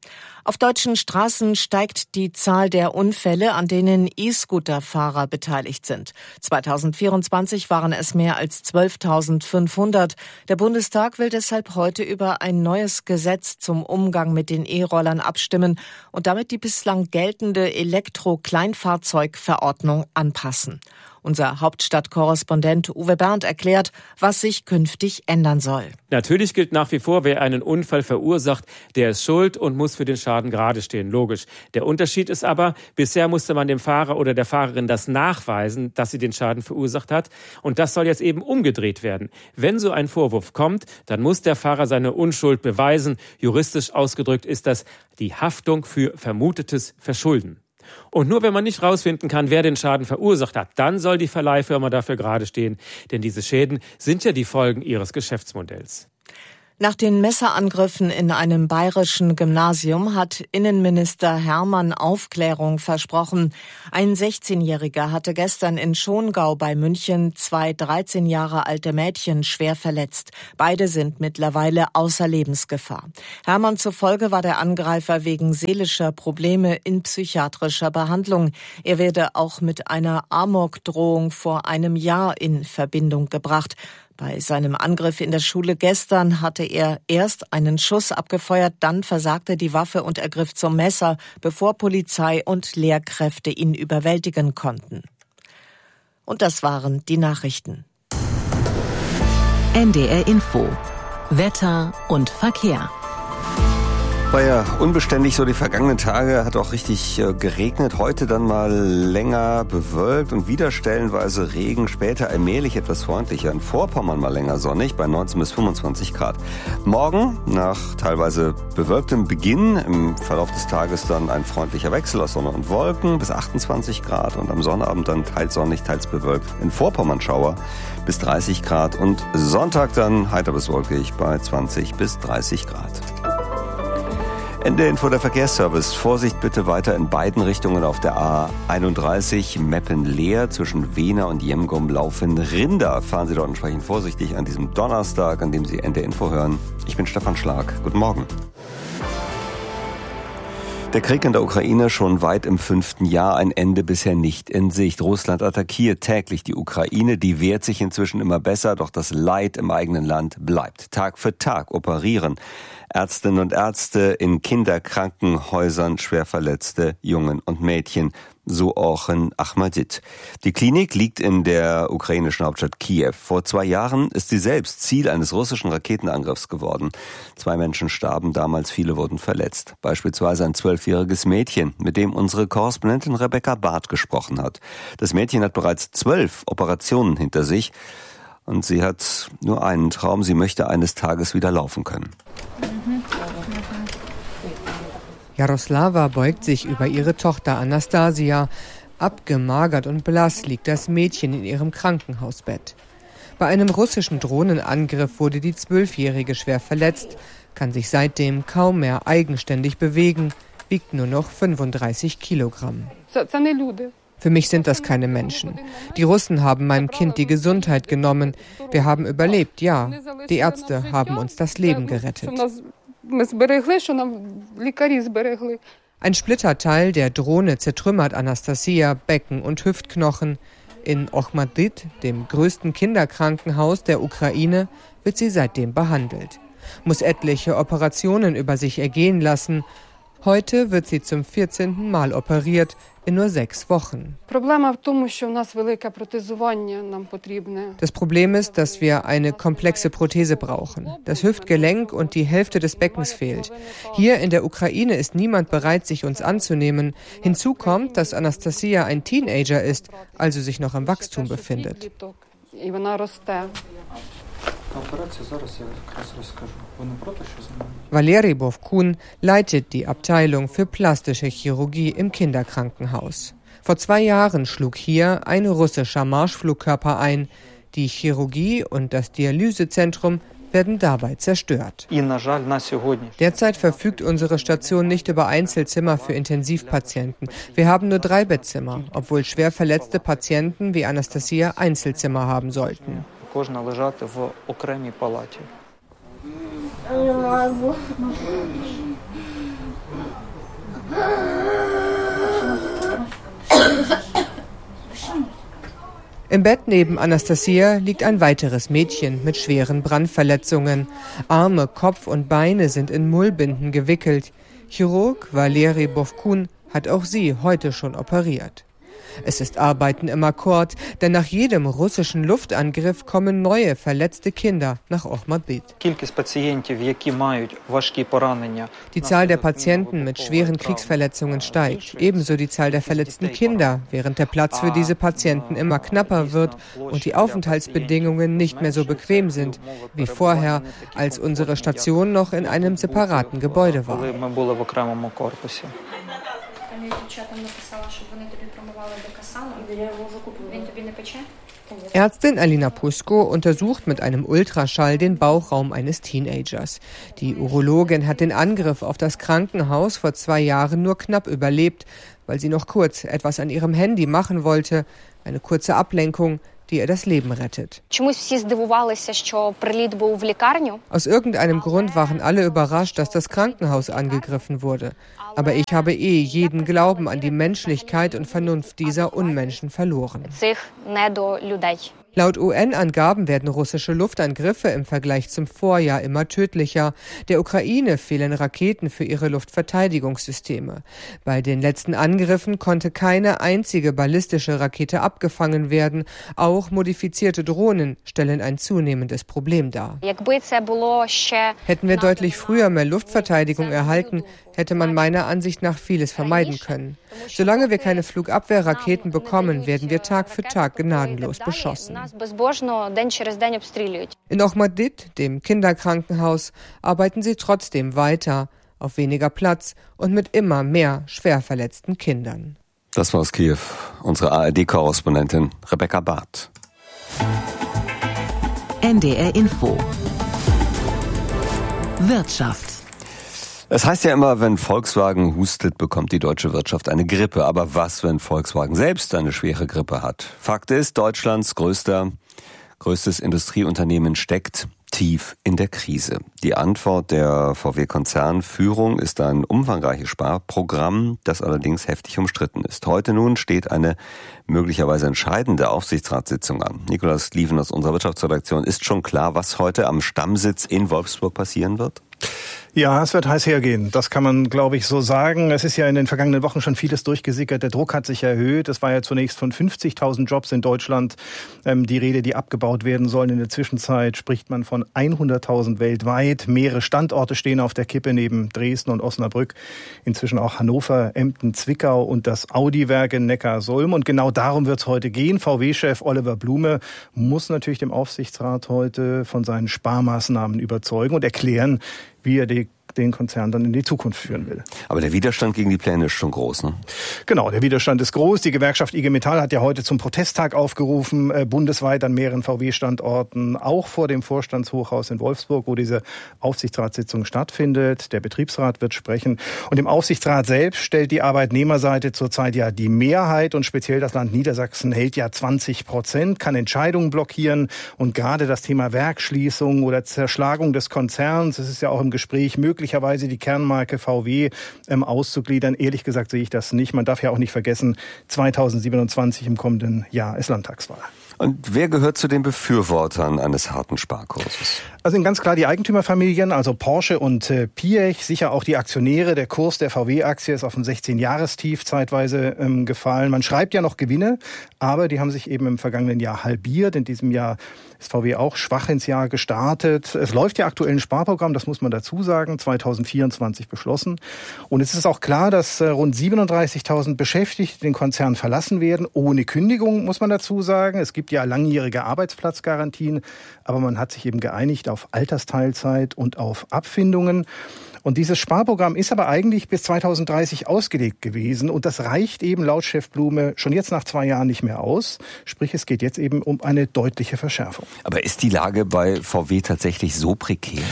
Auf deutschen Straßen steigt die Zahl der Unfälle, an denen E-Scooter-Fahrer beteiligt sind. 2024 waren es mehr als 12.500. Der Bundestag will deshalb heute über ein neues Gesetz zum Umgang mit den E-Rollern abstimmen und damit die bislang geltende Elektro-Kleinfahrzeugverordnung anpassen. Unser Hauptstadtkorrespondent Uwe Bernd erklärt, was sich künftig ändern soll. Natürlich gilt nach wie vor, wer einen Unfall verursacht, der ist schuld und muss für den Schaden gerade stehen. Logisch. Der Unterschied ist aber, bisher musste man dem Fahrer oder der Fahrerin das nachweisen, dass sie den Schaden verursacht hat. Und das soll jetzt eben umgedreht werden. Wenn so ein Vorwurf kommt, dann muss der Fahrer seine Unschuld beweisen. Juristisch ausgedrückt ist das die Haftung für vermutetes Verschulden. Und nur wenn man nicht rausfinden kann, wer den Schaden verursacht hat, dann soll die Verleihfirma dafür gerade stehen. Denn diese Schäden sind ja die Folgen ihres Geschäftsmodells. Nach den Messerangriffen in einem bayerischen Gymnasium hat Innenminister Hermann Aufklärung versprochen. Ein 16-Jähriger hatte gestern in Schongau bei München 2 13 Jahre alte Mädchen schwer verletzt. Beide sind mittlerweile außer Lebensgefahr. Hermann zufolge war der Angreifer wegen seelischer Probleme in psychiatrischer Behandlung. Er werde auch mit einer Amokdrohung vor einem Jahr in Verbindung gebracht. Bei seinem Angriff in der Schule gestern hatte er erst einen Schuss abgefeuert, dann versagte die Waffe und er griff zum Messer, bevor Polizei und Lehrkräfte ihn überwältigen konnten. Und das waren die Nachrichten. NDR Info. Wetter und Verkehr. War ja unbeständig so die vergangenen Tage, hat auch richtig geregnet. Heute dann mal länger bewölkt und wieder stellenweise Regen. Später allmählich etwas freundlicher. In Vorpommern mal länger sonnig bei 19 bis 25 Grad. Morgen nach teilweise bewölktem Beginn im Verlauf des Tages dann ein freundlicher Wechsel aus Sonne und Wolken bis 28 Grad und am Sonnabend dann teils sonnig, teils bewölkt. In Vorpommern Schauer bis 30 Grad und Sonntag dann heiter bis wolkig bei 20 bis 30 Grad. Ende Info der Verkehrsservice. Vorsicht bitte weiter in beiden Richtungen auf der A31 Meppen-Leer. Zwischen Wehner und Jemgum laufen Rinder. Fahren Sie dort entsprechend vorsichtig an diesem Donnerstag, an dem Sie Ende Info hören. Ich bin Stefan Schlag. Guten Morgen. Der Krieg in der Ukraine schon weit im 5. Jahr, ein Ende bisher nicht in Sicht. Russland attackiert täglich die Ukraine, die wehrt sich inzwischen immer besser, doch das Leid im eigenen Land bleibt. Tag für Tag operieren Ärztinnen und Ärzte in Kinderkrankenhäusern schwerverletzte Jungen und Mädchen, so auch in Ahmadit. Die Klinik liegt in der ukrainischen Hauptstadt Kiew. Vor 2 Jahren ist sie selbst Ziel eines russischen Raketenangriffs geworden. 2 Menschen starben damals, viele wurden verletzt. Beispielsweise ein 12-jähriges Mädchen, mit dem unsere Korrespondentin Rebecca Barth gesprochen hat. Das Mädchen hat bereits 12 Operationen hinter sich und sie hat nur einen Traum, sie möchte eines Tages wieder laufen können. Jaroslava beugt sich über ihre Tochter Anastasia. Abgemagert und blass liegt das Mädchen in ihrem Krankenhausbett. Bei einem russischen Drohnenangriff wurde die 12-Jährige schwer verletzt, kann sich seitdem kaum mehr eigenständig bewegen, wiegt nur noch 35 Kilogramm. Für mich sind das keine Menschen. Die Russen haben meinem Kind die Gesundheit genommen. Wir haben überlebt, ja. Die Ärzte haben uns das Leben gerettet. Ein Splitterteil der Drohne zertrümmert Anastasia Becken und Hüftknochen. In Ahmadit, dem größten Kinderkrankenhaus der Ukraine, wird sie seitdem behandelt. Muss etliche Operationen über sich ergehen lassen. Heute wird sie zum 14. Mal operiert, in nur 6 Wochen. Das Problem ist, dass wir eine komplexe Prothese brauchen. Das Hüftgelenk und die Hälfte des Beckens fehlt. Hier in der Ukraine ist niemand bereit, sich uns anzunehmen. Hinzu kommt, dass Anastasia ein Teenager ist, also sich noch im Wachstum befindet. Valeri Bovkun leitet die Abteilung für plastische Chirurgie im Kinderkrankenhaus. Vor 2 Jahren schlug hier ein russischer Marschflugkörper ein. Die Chirurgie und das Dialysezentrum werden dabei zerstört. Derzeit verfügt unsere Station nicht über Einzelzimmer für Intensivpatienten. Wir haben nur 3 Bettzimmer, obwohl schwer verletzte Patienten wie Anastasia Einzelzimmer haben sollten. Im Bett neben Anastasia liegt ein weiteres Mädchen mit schweren Brandverletzungen. Arme, Kopf und Beine sind in Mullbinden gewickelt. Chirurg Valeri Bovkun hat auch sie heute schon operiert. Es ist Arbeiten im Akkord, denn nach jedem russischen Luftangriff kommen neue verletzte Kinder nach Ochmatdyt. Die Zahl der Patienten mit schweren Kriegsverletzungen steigt, ebenso die Zahl der verletzten Kinder, während der Platz für diese Patienten immer knapper wird und die Aufenthaltsbedingungen nicht mehr so bequem sind wie vorher, als unsere Station noch in einem separaten Gebäude war. Ärztin Alina Pusko untersucht mit einem Ultraschall den Bauchraum eines Teenagers. Die Urologin hat den Angriff auf das Krankenhaus vor 2 Jahren nur knapp überlebt, weil sie noch kurz etwas an ihrem Handy machen wollte. Eine kurze Ablenkung, die ihr das Leben rettet. Aus irgendeinem Grund waren alle überrascht, dass das Krankenhaus angegriffen wurde. Aber ich habe jeden Glauben an die Menschlichkeit und Vernunft dieser Unmenschen verloren. Laut UN-Angaben werden russische Luftangriffe im Vergleich zum Vorjahr immer tödlicher. Der Ukraine fehlen Raketen für ihre Luftverteidigungssysteme. Bei den letzten Angriffen konnte keine einzige ballistische Rakete abgefangen werden. Auch modifizierte Drohnen stellen ein zunehmendes Problem dar. Hätten wir deutlich früher mehr Luftverteidigung erhalten, hätte man meiner Ansicht nach vieles vermeiden können. Solange wir keine Flugabwehrraketen bekommen, werden wir Tag für Tag gnadenlos beschossen. In Ochmatdyt, dem Kinderkrankenhaus, arbeiten sie trotzdem weiter, auf weniger Platz und mit immer mehr schwer verletzten Kindern. Das war aus Kiew, unsere ARD-Korrespondentin Rebecca Barth. NDR Info. Wirtschaft. Es heißt ja immer, wenn Volkswagen hustet, bekommt die deutsche Wirtschaft eine Grippe. Aber was, wenn Volkswagen selbst eine schwere Grippe hat? Fakt ist, Deutschlands größtes Industrieunternehmen steckt tief in der Krise. Die Antwort der VW-Konzernführung ist ein umfangreiches Sparprogramm, das allerdings heftig umstritten ist. Heute nun steht eine möglicherweise entscheidende Aufsichtsratssitzung an. Nikolaus Lieven aus unserer Wirtschaftsredaktion, ist schon klar, was heute am Stammsitz in Wolfsburg passieren wird? Ja, es wird heiß hergehen. Das kann man, glaube ich, so sagen. Es ist ja in den vergangenen Wochen schon vieles durchgesickert. Der Druck hat sich erhöht. Es war ja zunächst von 50.000 Jobs in Deutschland die Rede, die abgebaut werden sollen. In der Zwischenzeit spricht man von 100.000 weltweit. Mehrere Standorte stehen auf der Kippe neben Dresden und Osnabrück. Inzwischen auch Hannover, Emden, Zwickau und das Audi-Werk in Neckarsulm. Und genau darum wird es heute gehen. VW-Chef Oliver Blume muss natürlich dem Aufsichtsrat heute von seinen Sparmaßnahmen überzeugen und erklären, wie er den Konzern dann in die Zukunft führen will. Aber der Widerstand gegen die Pläne ist schon groß, ne? Genau, der Widerstand ist groß. Die Gewerkschaft IG Metall hat ja heute zum Protesttag aufgerufen, bundesweit an mehreren VW-Standorten, auch vor dem Vorstandshochhaus in Wolfsburg, wo diese Aufsichtsratssitzung stattfindet. Der Betriebsrat wird sprechen. Und im Aufsichtsrat selbst stellt die Arbeitnehmerseite zurzeit ja die Mehrheit und speziell das Land Niedersachsen hält ja 20%, kann Entscheidungen blockieren. Und gerade das Thema Werksschließung oder Zerschlagung des Konzerns, es ist ja auch im Gespräch möglicherweise die Kernmarke VW auszugliedern. Ehrlich gesagt sehe ich das nicht. Man darf ja auch nicht vergessen, 2027 im kommenden Jahr ist Landtagswahl. Und wer gehört zu den Befürwortern eines harten Sparkurses? Also sind ganz klar die Eigentümerfamilien, also Porsche und Piech, sicher auch die Aktionäre. Der Kurs der VW-Aktie ist auf ein 16-Jahrestief zeitweise gefallen. Man schreibt ja noch Gewinne, aber die haben sich eben im vergangenen Jahr halbiert. In diesem Jahr ist VW auch schwach ins Jahr gestartet. Es läuft ja aktuell ein Sparprogramm, das muss man dazu sagen, 2024 beschlossen. Und es ist auch klar, dass rund 37.000 Beschäftigte den Konzern verlassen werden, ohne Kündigung, muss man dazu sagen. Es gibt ja langjährige Arbeitsplatzgarantien, aber man hat sich eben geeinigt auf Altersteilzeit und auf Abfindungen. Und dieses Sparprogramm ist aber eigentlich bis 2030 ausgelegt gewesen. Und das reicht eben laut Chef Blume schon jetzt nach 2 Jahren nicht mehr aus. Sprich, es geht jetzt eben um eine deutliche Verschärfung. Aber ist die Lage bei VW tatsächlich so prekär?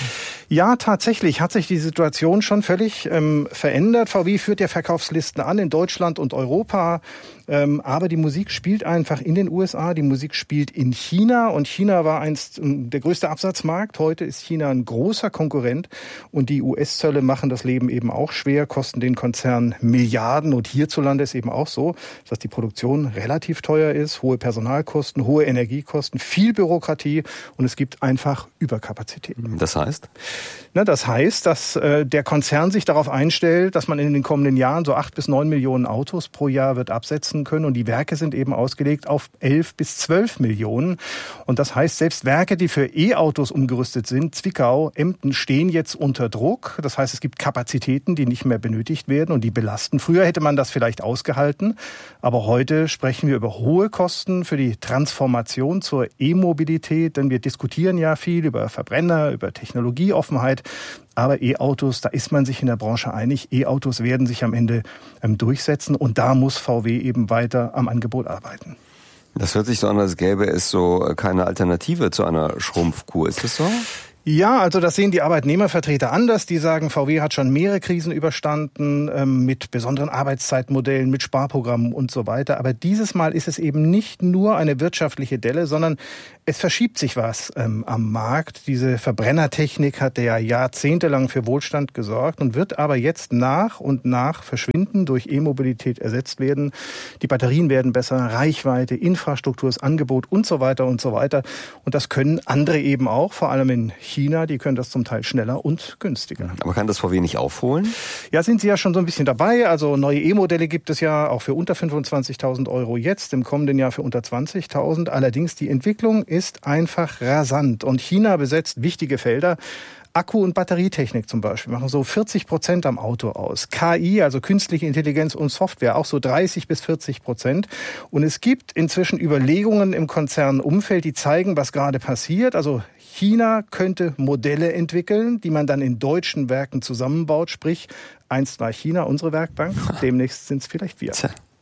Ja, tatsächlich hat sich die Situation schon völlig verändert. VW führt ja Verkaufslisten an in Deutschland und Europa. Aber die Musik spielt einfach in den USA, die Musik spielt in China. Und China war einst der größte Absatzmarkt. Heute ist China ein großer Konkurrent. Und die US-Zölle machen das Leben eben auch schwer, kosten den Konzern Milliarden. Und hierzulande ist eben auch so, dass die Produktion relativ teuer ist. Hohe Personalkosten, hohe Energiekosten, viel Bürokratie. Und es gibt einfach Überkapazitäten. Das heißt? Das heißt, dass der Konzern sich darauf einstellt, dass man in den kommenden Jahren so 8 bis 9 Millionen Autos pro Jahr wird absetzen können. Und die Werke sind eben ausgelegt auf 11 bis 12 Millionen. Und das heißt, selbst Werke, die für E-Autos umgerüstet sind, Zwickau, Emden, stehen jetzt unter Druck. Das heißt, es gibt Kapazitäten, die nicht mehr benötigt werden und die belasten. Früher hätte man das vielleicht ausgehalten. Aber heute sprechen wir über hohe Kosten für die Transformation zur E-Mobilität. Denn wir diskutieren ja viel über Verbrenner, über Technologieoffenheit. Aber E-Autos, da ist man sich in der Branche einig. E-Autos werden sich am Ende durchsetzen. Und da muss VW eben weiter am Angebot arbeiten. Das hört sich so an, als gäbe es so keine Alternative zu einer Schrumpfkur. Ist das so? Ja, also das sehen die Arbeitnehmervertreter anders. Die sagen, VW hat schon mehrere Krisen überstanden, mit besonderen Arbeitszeitmodellen, mit Sparprogrammen und so weiter. Aber dieses Mal ist es eben nicht nur eine wirtschaftliche Delle, sondern es verschiebt sich was am Markt. Diese Verbrennertechnik hat ja jahrzehntelang für Wohlstand gesorgt und wird aber jetzt nach und nach verschwinden, durch E-Mobilität ersetzt werden. Die Batterien werden besser, Reichweite, Infrastruktur, das Angebot und so weiter und so weiter. Und das können andere eben auch, vor allem in China, die können das zum Teil schneller und günstiger. Aber kann das VW nicht aufholen? Ja, sind sie ja schon so ein bisschen dabei. Also neue E-Modelle gibt es ja auch für unter 25.000 Euro jetzt, im kommenden Jahr für unter 20.000. Allerdings die Entwicklung ist einfach rasant und China besetzt wichtige Felder. Akku- und Batterietechnik zum Beispiel machen so 40% am Auto aus. KI, also künstliche Intelligenz und Software, auch so 30 bis 40%. Und es gibt inzwischen Überlegungen im Konzernumfeld, die zeigen, was gerade passiert. Also China könnte Modelle entwickeln, die man dann in deutschen Werken zusammenbaut. Sprich, einst war China unsere Werkbank, demnächst sind es vielleicht wir.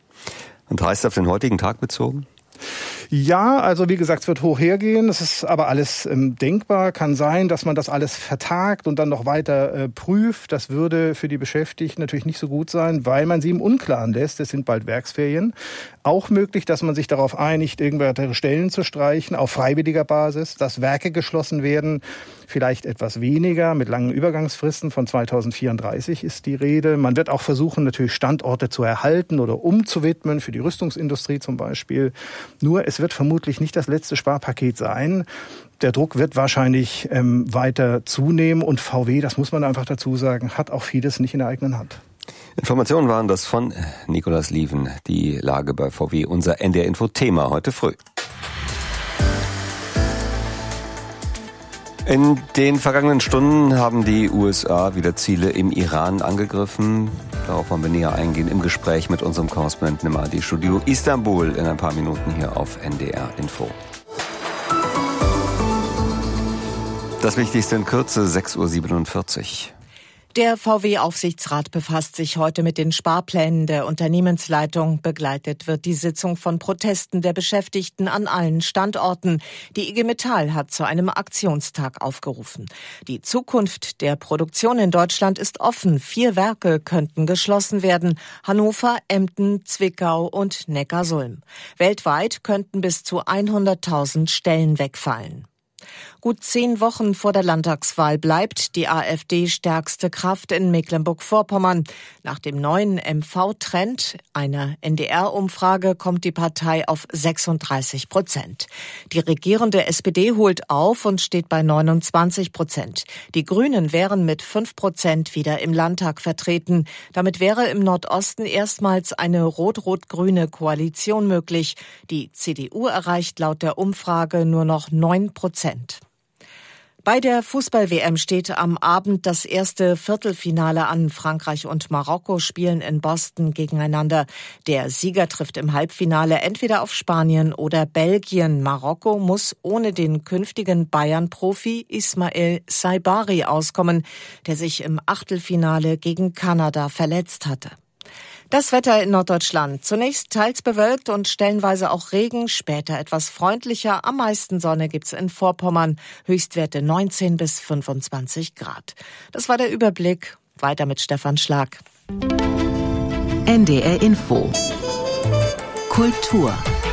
Und heißt auf den heutigen Tag bezogen? Ja, also wie gesagt, es wird hoch hergehen. Es ist aber alles denkbar. Kann sein, dass man das alles vertagt und dann noch weiter prüft. Das würde für die Beschäftigten natürlich nicht so gut sein, weil man sie im Unklaren lässt. Es sind bald Werksferien. Auch möglich, dass man sich darauf einigt, irgendwelche Stellen zu streichen, auf freiwilliger Basis, dass Werke geschlossen werden. Vielleicht etwas weniger, mit langen Übergangsfristen. Von 2034 ist die Rede. Man wird auch versuchen, natürlich Standorte zu erhalten oder umzuwidmen, für die Rüstungsindustrie zum Beispiel. Nur es wird vermutlich nicht das letzte Sparpaket sein. Der Druck wird wahrscheinlich weiter zunehmen. Und VW, das muss man einfach dazu sagen, hat auch vieles nicht in der eigenen Hand. Informationen waren das von Nikolaus Lieven. Die Lage bei VW, unser NDR-Info-Thema heute früh. In den vergangenen Stunden haben die USA wieder Ziele im Iran angegriffen. Darauf wollen wir näher eingehen im Gespräch mit unserem Korrespondenten im ARD-Studio Istanbul in ein paar Minuten hier auf NDR Info. Das Wichtigste in Kürze, 6:47 Uhr. Der VW-Aufsichtsrat befasst sich heute mit den Sparplänen der Unternehmensleitung. Begleitet wird die Sitzung von Protesten der Beschäftigten an allen Standorten. Die IG Metall hat zu einem Aktionstag aufgerufen. Die Zukunft der Produktion in Deutschland ist offen. 4 Werke könnten geschlossen werden. Hannover, Emden, Zwickau und Neckarsulm. Weltweit könnten bis zu 100.000 Stellen wegfallen. Gut 10 Wochen vor der Landtagswahl bleibt die AfD stärkste Kraft in Mecklenburg-Vorpommern. Nach dem neuen MV-Trend einer NDR-Umfrage kommt die Partei auf 36%. Die regierende SPD holt auf und steht bei 29%. Die Grünen wären mit 5% wieder im Landtag vertreten. Damit wäre im Nordosten erstmals eine rot-rot-grüne Koalition möglich. Die CDU erreicht laut der Umfrage nur noch 9%. Bei der Fußball-WM steht am Abend das erste Viertelfinale an. Frankreich und Marokko spielen in Boston gegeneinander. Der Sieger trifft im Halbfinale entweder auf Spanien oder Belgien. Marokko muss ohne den künftigen Bayern-Profi Ismail Saibari auskommen, der sich im Achtelfinale gegen Kanada verletzt hatte. Das Wetter in Norddeutschland. Zunächst teils bewölkt und stellenweise auch Regen, später etwas freundlicher. Am meisten Sonne gibt's in Vorpommern. Höchstwerte 19 bis 25 Grad. Das war der Überblick. Weiter mit Stefan Schlag. NDR Info. Kultur.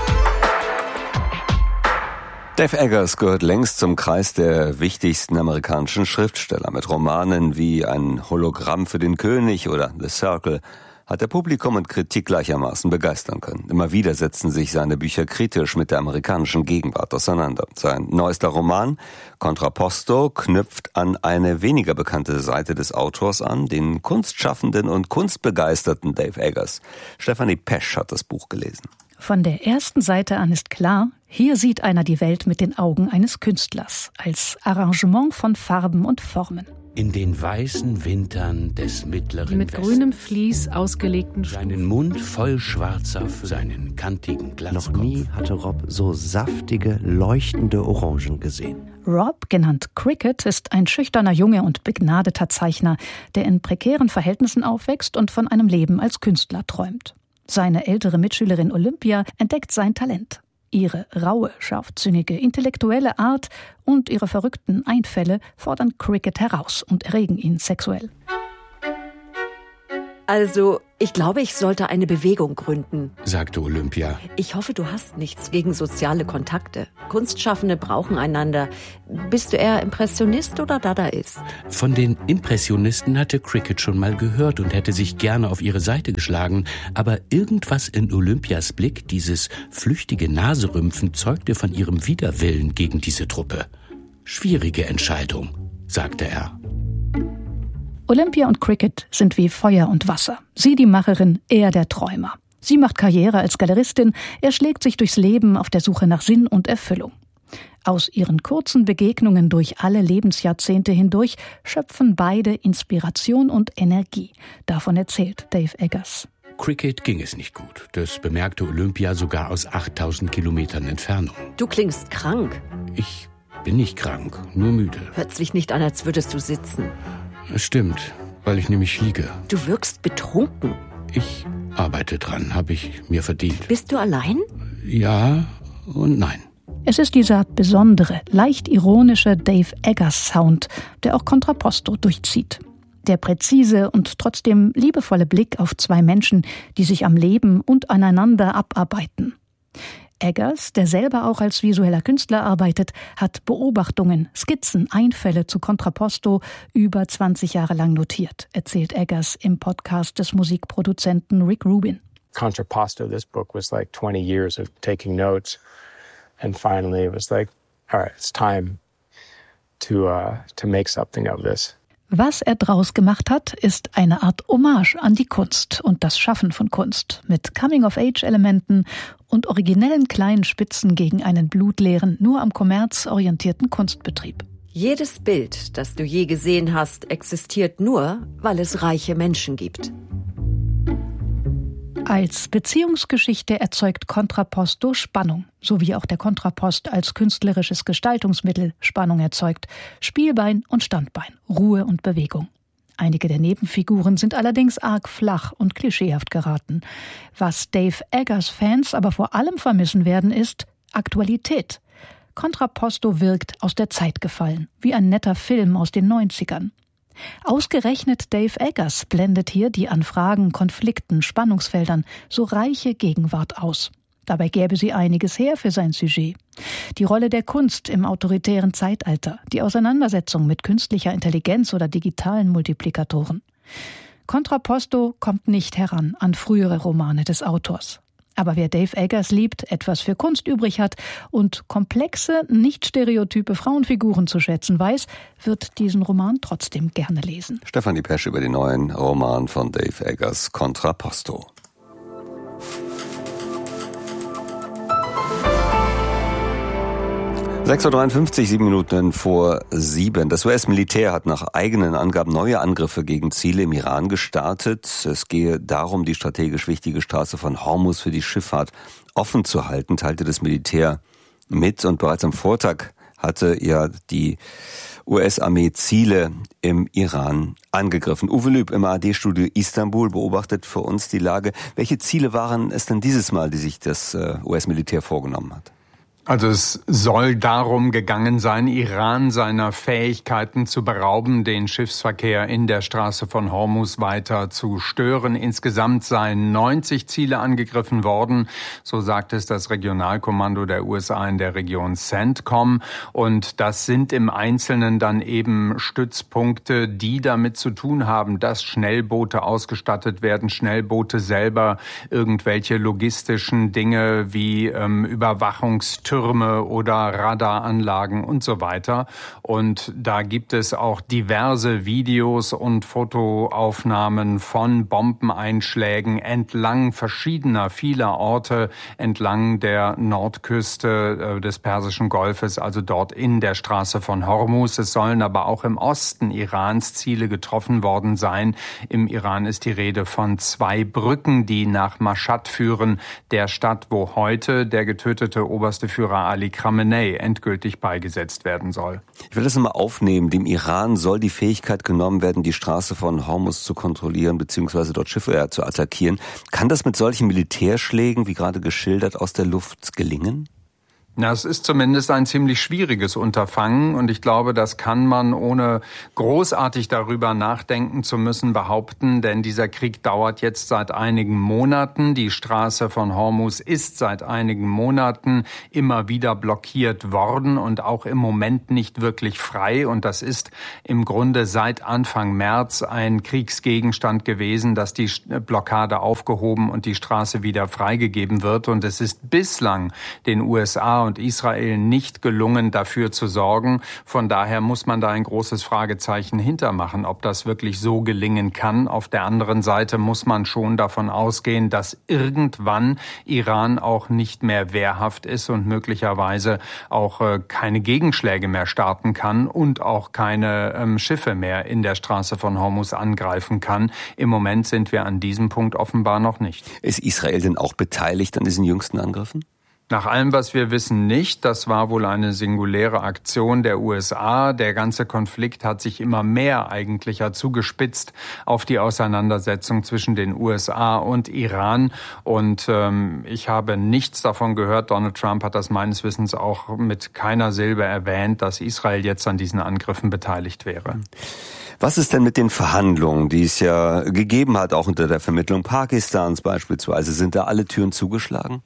Dave Eggers gehört längst zum Kreis der wichtigsten amerikanischen Schriftsteller. Mit Romanen wie Ein Hologramm für den König oder The Circle hat er Publikum und Kritik gleichermaßen begeistern können. Immer wieder setzen sich seine Bücher kritisch mit der amerikanischen Gegenwart auseinander. Sein neuester Roman, Contrapposto, knüpft an eine weniger bekannte Seite des Autors an, den kunstschaffenden und kunstbegeisterten Dave Eggers. Stefanie Pesch hat das Buch gelesen. Von der ersten Seite an ist klar, hier sieht einer die Welt mit den Augen eines Künstlers, als Arrangement von Farben und Formen. In den weißen Wintern des mittleren Die mit Westens. grünem Vlies ausgelegten Seinen Mund voll schwarzer, seinen kantigen Glatzkopf. Noch nie hatte Rob so saftige, leuchtende Orangen gesehen. Rob, genannt Cricket, ist ein schüchterner Junge und begnadeter Zeichner, der in prekären Verhältnissen aufwächst und von einem Leben als Künstler träumt. Seine ältere Mitschülerin Olympia entdeckt sein Talent. Ihre raue, scharfzüngige, intellektuelle Art und ihre verrückten Einfälle fordern Cricket heraus und erregen ihn sexuell. Also, ich glaube, ich sollte eine Bewegung gründen, sagte Olympia. Ich hoffe, du hast nichts gegen soziale Kontakte. Kunstschaffende brauchen einander. Bist du eher Impressionist oder Dadaist? Von den Impressionisten hatte Cricket schon mal gehört und hätte sich gerne auf ihre Seite geschlagen. Aber irgendwas in Olympias Blick, dieses flüchtige Naserümpfen, zeugte von ihrem Widerwillen gegen diese Truppe. Schwierige Entscheidung, sagte er. Olympia und Cricket sind wie Feuer und Wasser. Sie die Macherin, er der Träumer. Sie macht Karriere als Galeristin, er schlägt sich durchs Leben auf der Suche nach Sinn und Erfüllung. Aus ihren kurzen Begegnungen durch alle Lebensjahrzehnte hindurch schöpfen beide Inspiration und Energie. Davon erzählt Dave Eggers. Cricket ging es nicht gut. Das bemerkte Olympia sogar aus 8000 Kilometern Entfernung. Du klingst krank. Ich bin nicht krank, nur müde. Hört sich nicht an, als würdest du sitzen. Es stimmt, weil ich nämlich liege. Du wirkst betrunken. Ich arbeite dran, habe ich mir verdient. Bist du allein? Ja und nein. Es ist dieser besondere, leicht ironische Dave Eggers Sound, der auch Contrapposto durchzieht. Der präzise und trotzdem liebevolle Blick auf zwei Menschen, die sich am Leben und aneinander abarbeiten. Eggers, der selber auch als visueller Künstler arbeitet, hat Beobachtungen, Skizzen, Einfälle zu Contrapposto über 20 Jahre lang notiert, erzählt Eggers im Podcast des Musikproduzenten Rick Rubin. Contrapposto, this book was like 20 years of taking notes, and finally it was like, all right, it's time to make something of this. Was er draus gemacht hat, ist eine Art Hommage an die Kunst und das Schaffen von Kunst mit Coming-of-Age-Elementen und originellen kleinen Spitzen gegen einen blutleeren, nur am Kommerz orientierten Kunstbetrieb. Jedes Bild, das du je gesehen hast, existiert nur, weil es reiche Menschen gibt. Als Beziehungsgeschichte erzeugt Contrapposto Spannung, so wie auch der Kontrapost als künstlerisches Gestaltungsmittel Spannung erzeugt. Spielbein und Standbein, Ruhe und Bewegung. Einige der Nebenfiguren sind allerdings arg flach und klischeehaft geraten. Was Dave Eggers Fans aber vor allem vermissen werden, ist Aktualität. Contrapposto wirkt aus der Zeit gefallen, wie ein netter Film aus den 90ern. Ausgerechnet Dave Eggers blendet hier die an Fragen, Konflikten, Spannungsfeldern so reiche Gegenwart aus. Dabei gäbe sie einiges her für sein Sujet. Die Rolle der Kunst im autoritären Zeitalter, die Auseinandersetzung mit künstlicher Intelligenz oder digitalen Multiplikatoren. Contrapposto kommt nicht heran an frühere Romane des Autors. Aber wer Dave Eggers liebt, etwas für Kunst übrig hat und komplexe, nicht stereotype Frauenfiguren zu schätzen weiß, wird diesen Roman trotzdem gerne lesen. Stefanie Pesch über den neuen Roman von Dave Eggers, Contrapposto. 6:53 Uhr, 7 Minuten vor 7. Das US-Militär hat nach eigenen Angaben neue Angriffe gegen Ziele im Iran gestartet. Es gehe darum, die strategisch wichtige Straße von Hormuz für die Schifffahrt offen zu halten, teilte das Militär mit. Und bereits am Vortag hatte ja die US-Armee Ziele im Iran angegriffen. Uwe Lüb im ARD-Studio Istanbul beobachtet für uns die Lage. Welche Ziele waren es denn dieses Mal, die sich das US-Militär vorgenommen hat? Also es soll darum gegangen sein, Iran seiner Fähigkeiten zu berauben, den Schiffsverkehr in der Straße von Hormuz weiter zu stören. Insgesamt seien 90 Ziele angegriffen worden, so sagt es das Regionalkommando der USA in der Region CENTCOM. Und das sind im Einzelnen dann eben Stützpunkte, die damit zu tun haben, dass Schnellboote ausgestattet werden, Schnellboote selber irgendwelche logistischen Dinge wie Überwachungstürme oder Radaranlagen und so weiter. Und da gibt es auch diverse Videos und Fotoaufnahmen von Bombeneinschlägen entlang vieler Orte entlang der Nordküste des Persischen Golfes, also dort in der Straße von Hormuz. Es sollen aber auch im Osten Irans Ziele getroffen worden sein. Im Iran ist die Rede von 2 Brücken, die nach Mashhad führen, der Stadt, wo heute der getötete oberste Führer Ali Khamenei endgültig beigesetzt werden soll. Ich will das nochmal aufnehmen. Dem Iran soll die Fähigkeit genommen werden, die Straße von Hormuz zu kontrollieren bzw. dort Schiffe zu attackieren. Kann das mit solchen Militärschlägen, wie gerade geschildert, aus der Luft gelingen? Na, es ist zumindest ein ziemlich schwieriges Unterfangen und ich glaube, das kann man, ohne großartig darüber nachdenken zu müssen, behaupten, denn dieser Krieg dauert jetzt seit einigen Monaten. Die Straße von Hormuz ist seit einigen Monaten immer wieder blockiert worden und auch im Moment nicht wirklich frei, und das ist im Grunde seit Anfang März ein Kriegsgegenstand gewesen, dass die Blockade aufgehoben und die Straße wieder freigegeben wird, und es ist bislang den USA und Israel nicht gelungen, dafür zu sorgen. Von daher muss man da ein großes Fragezeichen hintermachen, ob das wirklich so gelingen kann. Auf der anderen Seite muss man schon davon ausgehen, dass irgendwann Iran auch nicht mehr wehrhaft ist und möglicherweise auch keine Gegenschläge mehr starten kann und auch keine Schiffe mehr in der Straße von Hormuz angreifen kann. Im Moment sind wir an diesem Punkt offenbar noch nicht. Ist Israel denn auch beteiligt an diesen jüngsten Angriffen? Nach allem, was wir wissen, nicht. Das war wohl eine singuläre Aktion der USA. Der ganze Konflikt hat sich immer mehr eigentlich zugespitzt auf die Auseinandersetzung zwischen den USA und Iran. Und ich habe nichts davon gehört. Donald Trump hat das meines Wissens auch mit keiner Silbe erwähnt, dass Israel jetzt an diesen Angriffen beteiligt wäre. Was ist denn mit den Verhandlungen, die es ja gegeben hat, auch unter der Vermittlung Pakistans beispielsweise? Sind da alle Türen zugeschlagen?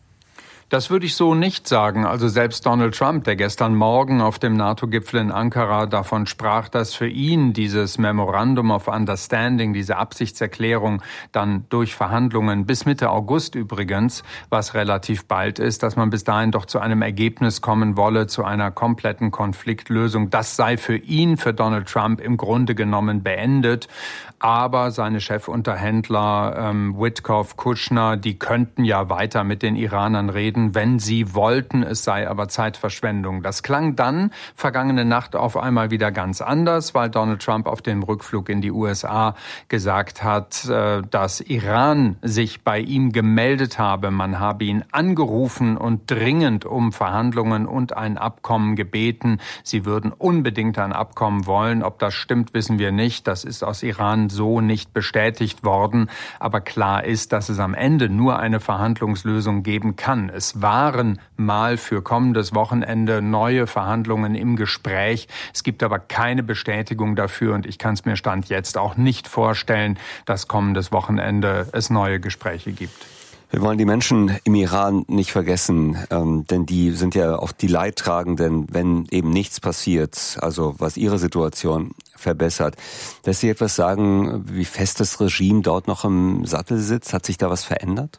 Das würde ich so nicht sagen. Also selbst Donald Trump, der gestern Morgen auf dem NATO-Gipfel in Ankara davon sprach, dass für ihn dieses Memorandum of Understanding, diese Absichtserklärung dann durch Verhandlungen bis Mitte August übrigens, was relativ bald ist, dass man bis dahin doch zu einem Ergebnis kommen wolle, zu einer kompletten Konfliktlösung. Das sei für ihn, für Donald Trump im Grunde genommen beendet. Aber seine Chefunterhändler Witkoff, Kushner, die könnten ja weiter mit den Iranern reden, wenn sie wollten, es sei aber Zeitverschwendung. Das klang dann vergangene Nacht auf einmal wieder ganz anders, weil Donald Trump auf dem Rückflug in die USA gesagt hat, dass Iran sich bei ihm gemeldet habe. Man habe ihn angerufen und dringend um Verhandlungen und ein Abkommen gebeten. Sie würden unbedingt ein Abkommen wollen. Ob das stimmt, wissen wir nicht. Das ist aus Iran so nicht bestätigt worden. Aber klar ist, dass es am Ende nur eine Verhandlungslösung geben kann. Es waren mal für kommendes Wochenende neue Verhandlungen im Gespräch. Es gibt aber keine Bestätigung dafür und ich kann es mir Stand jetzt auch nicht vorstellen, dass kommendes Wochenende es neue Gespräche gibt. Wir wollen die Menschen im Iran nicht vergessen, denn die sind ja auch die Leidtragenden, wenn eben nichts passiert, also was ihre Situation verbessert. Lässt sich etwas sagen, wie fest das Regime dort noch im Sattel sitzt? Hat sich da was verändert?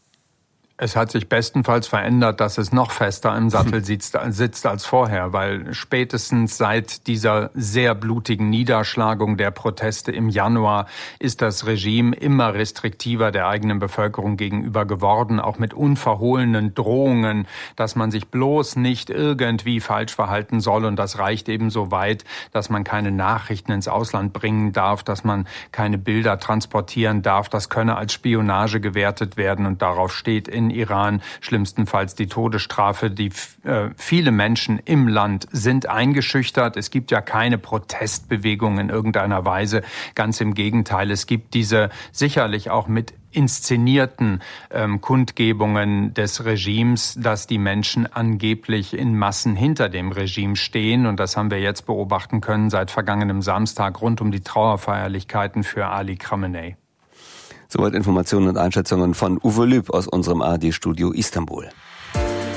Es hat sich bestenfalls verändert, dass es noch fester im Sattel sitzt als vorher, weil spätestens seit dieser sehr blutigen Niederschlagung der Proteste im Januar ist das Regime immer restriktiver der eigenen Bevölkerung gegenüber geworden, auch mit unverhohlenen Drohungen, dass man sich bloß nicht irgendwie falsch verhalten soll. Und das reicht eben so weit, dass man keine Nachrichten ins Ausland bringen darf, dass man keine Bilder transportieren darf. Das könne als Spionage gewertet werden und darauf steht in in Iran, schlimmstenfalls die Todesstrafe. Viele Menschen im Land sind eingeschüchtert. Es gibt ja keine Protestbewegung in irgendeiner Weise. Ganz im Gegenteil, es gibt diese sicherlich auch mit inszenierten Kundgebungen des Regimes, dass die Menschen angeblich in Massen hinter dem Regime stehen. Und das haben wir jetzt beobachten können seit vergangenem Samstag rund um die Trauerfeierlichkeiten für Ali Khamenei. Soweit Informationen und Einschätzungen von Uwe Lüb aus unserem ARD-Studio Istanbul.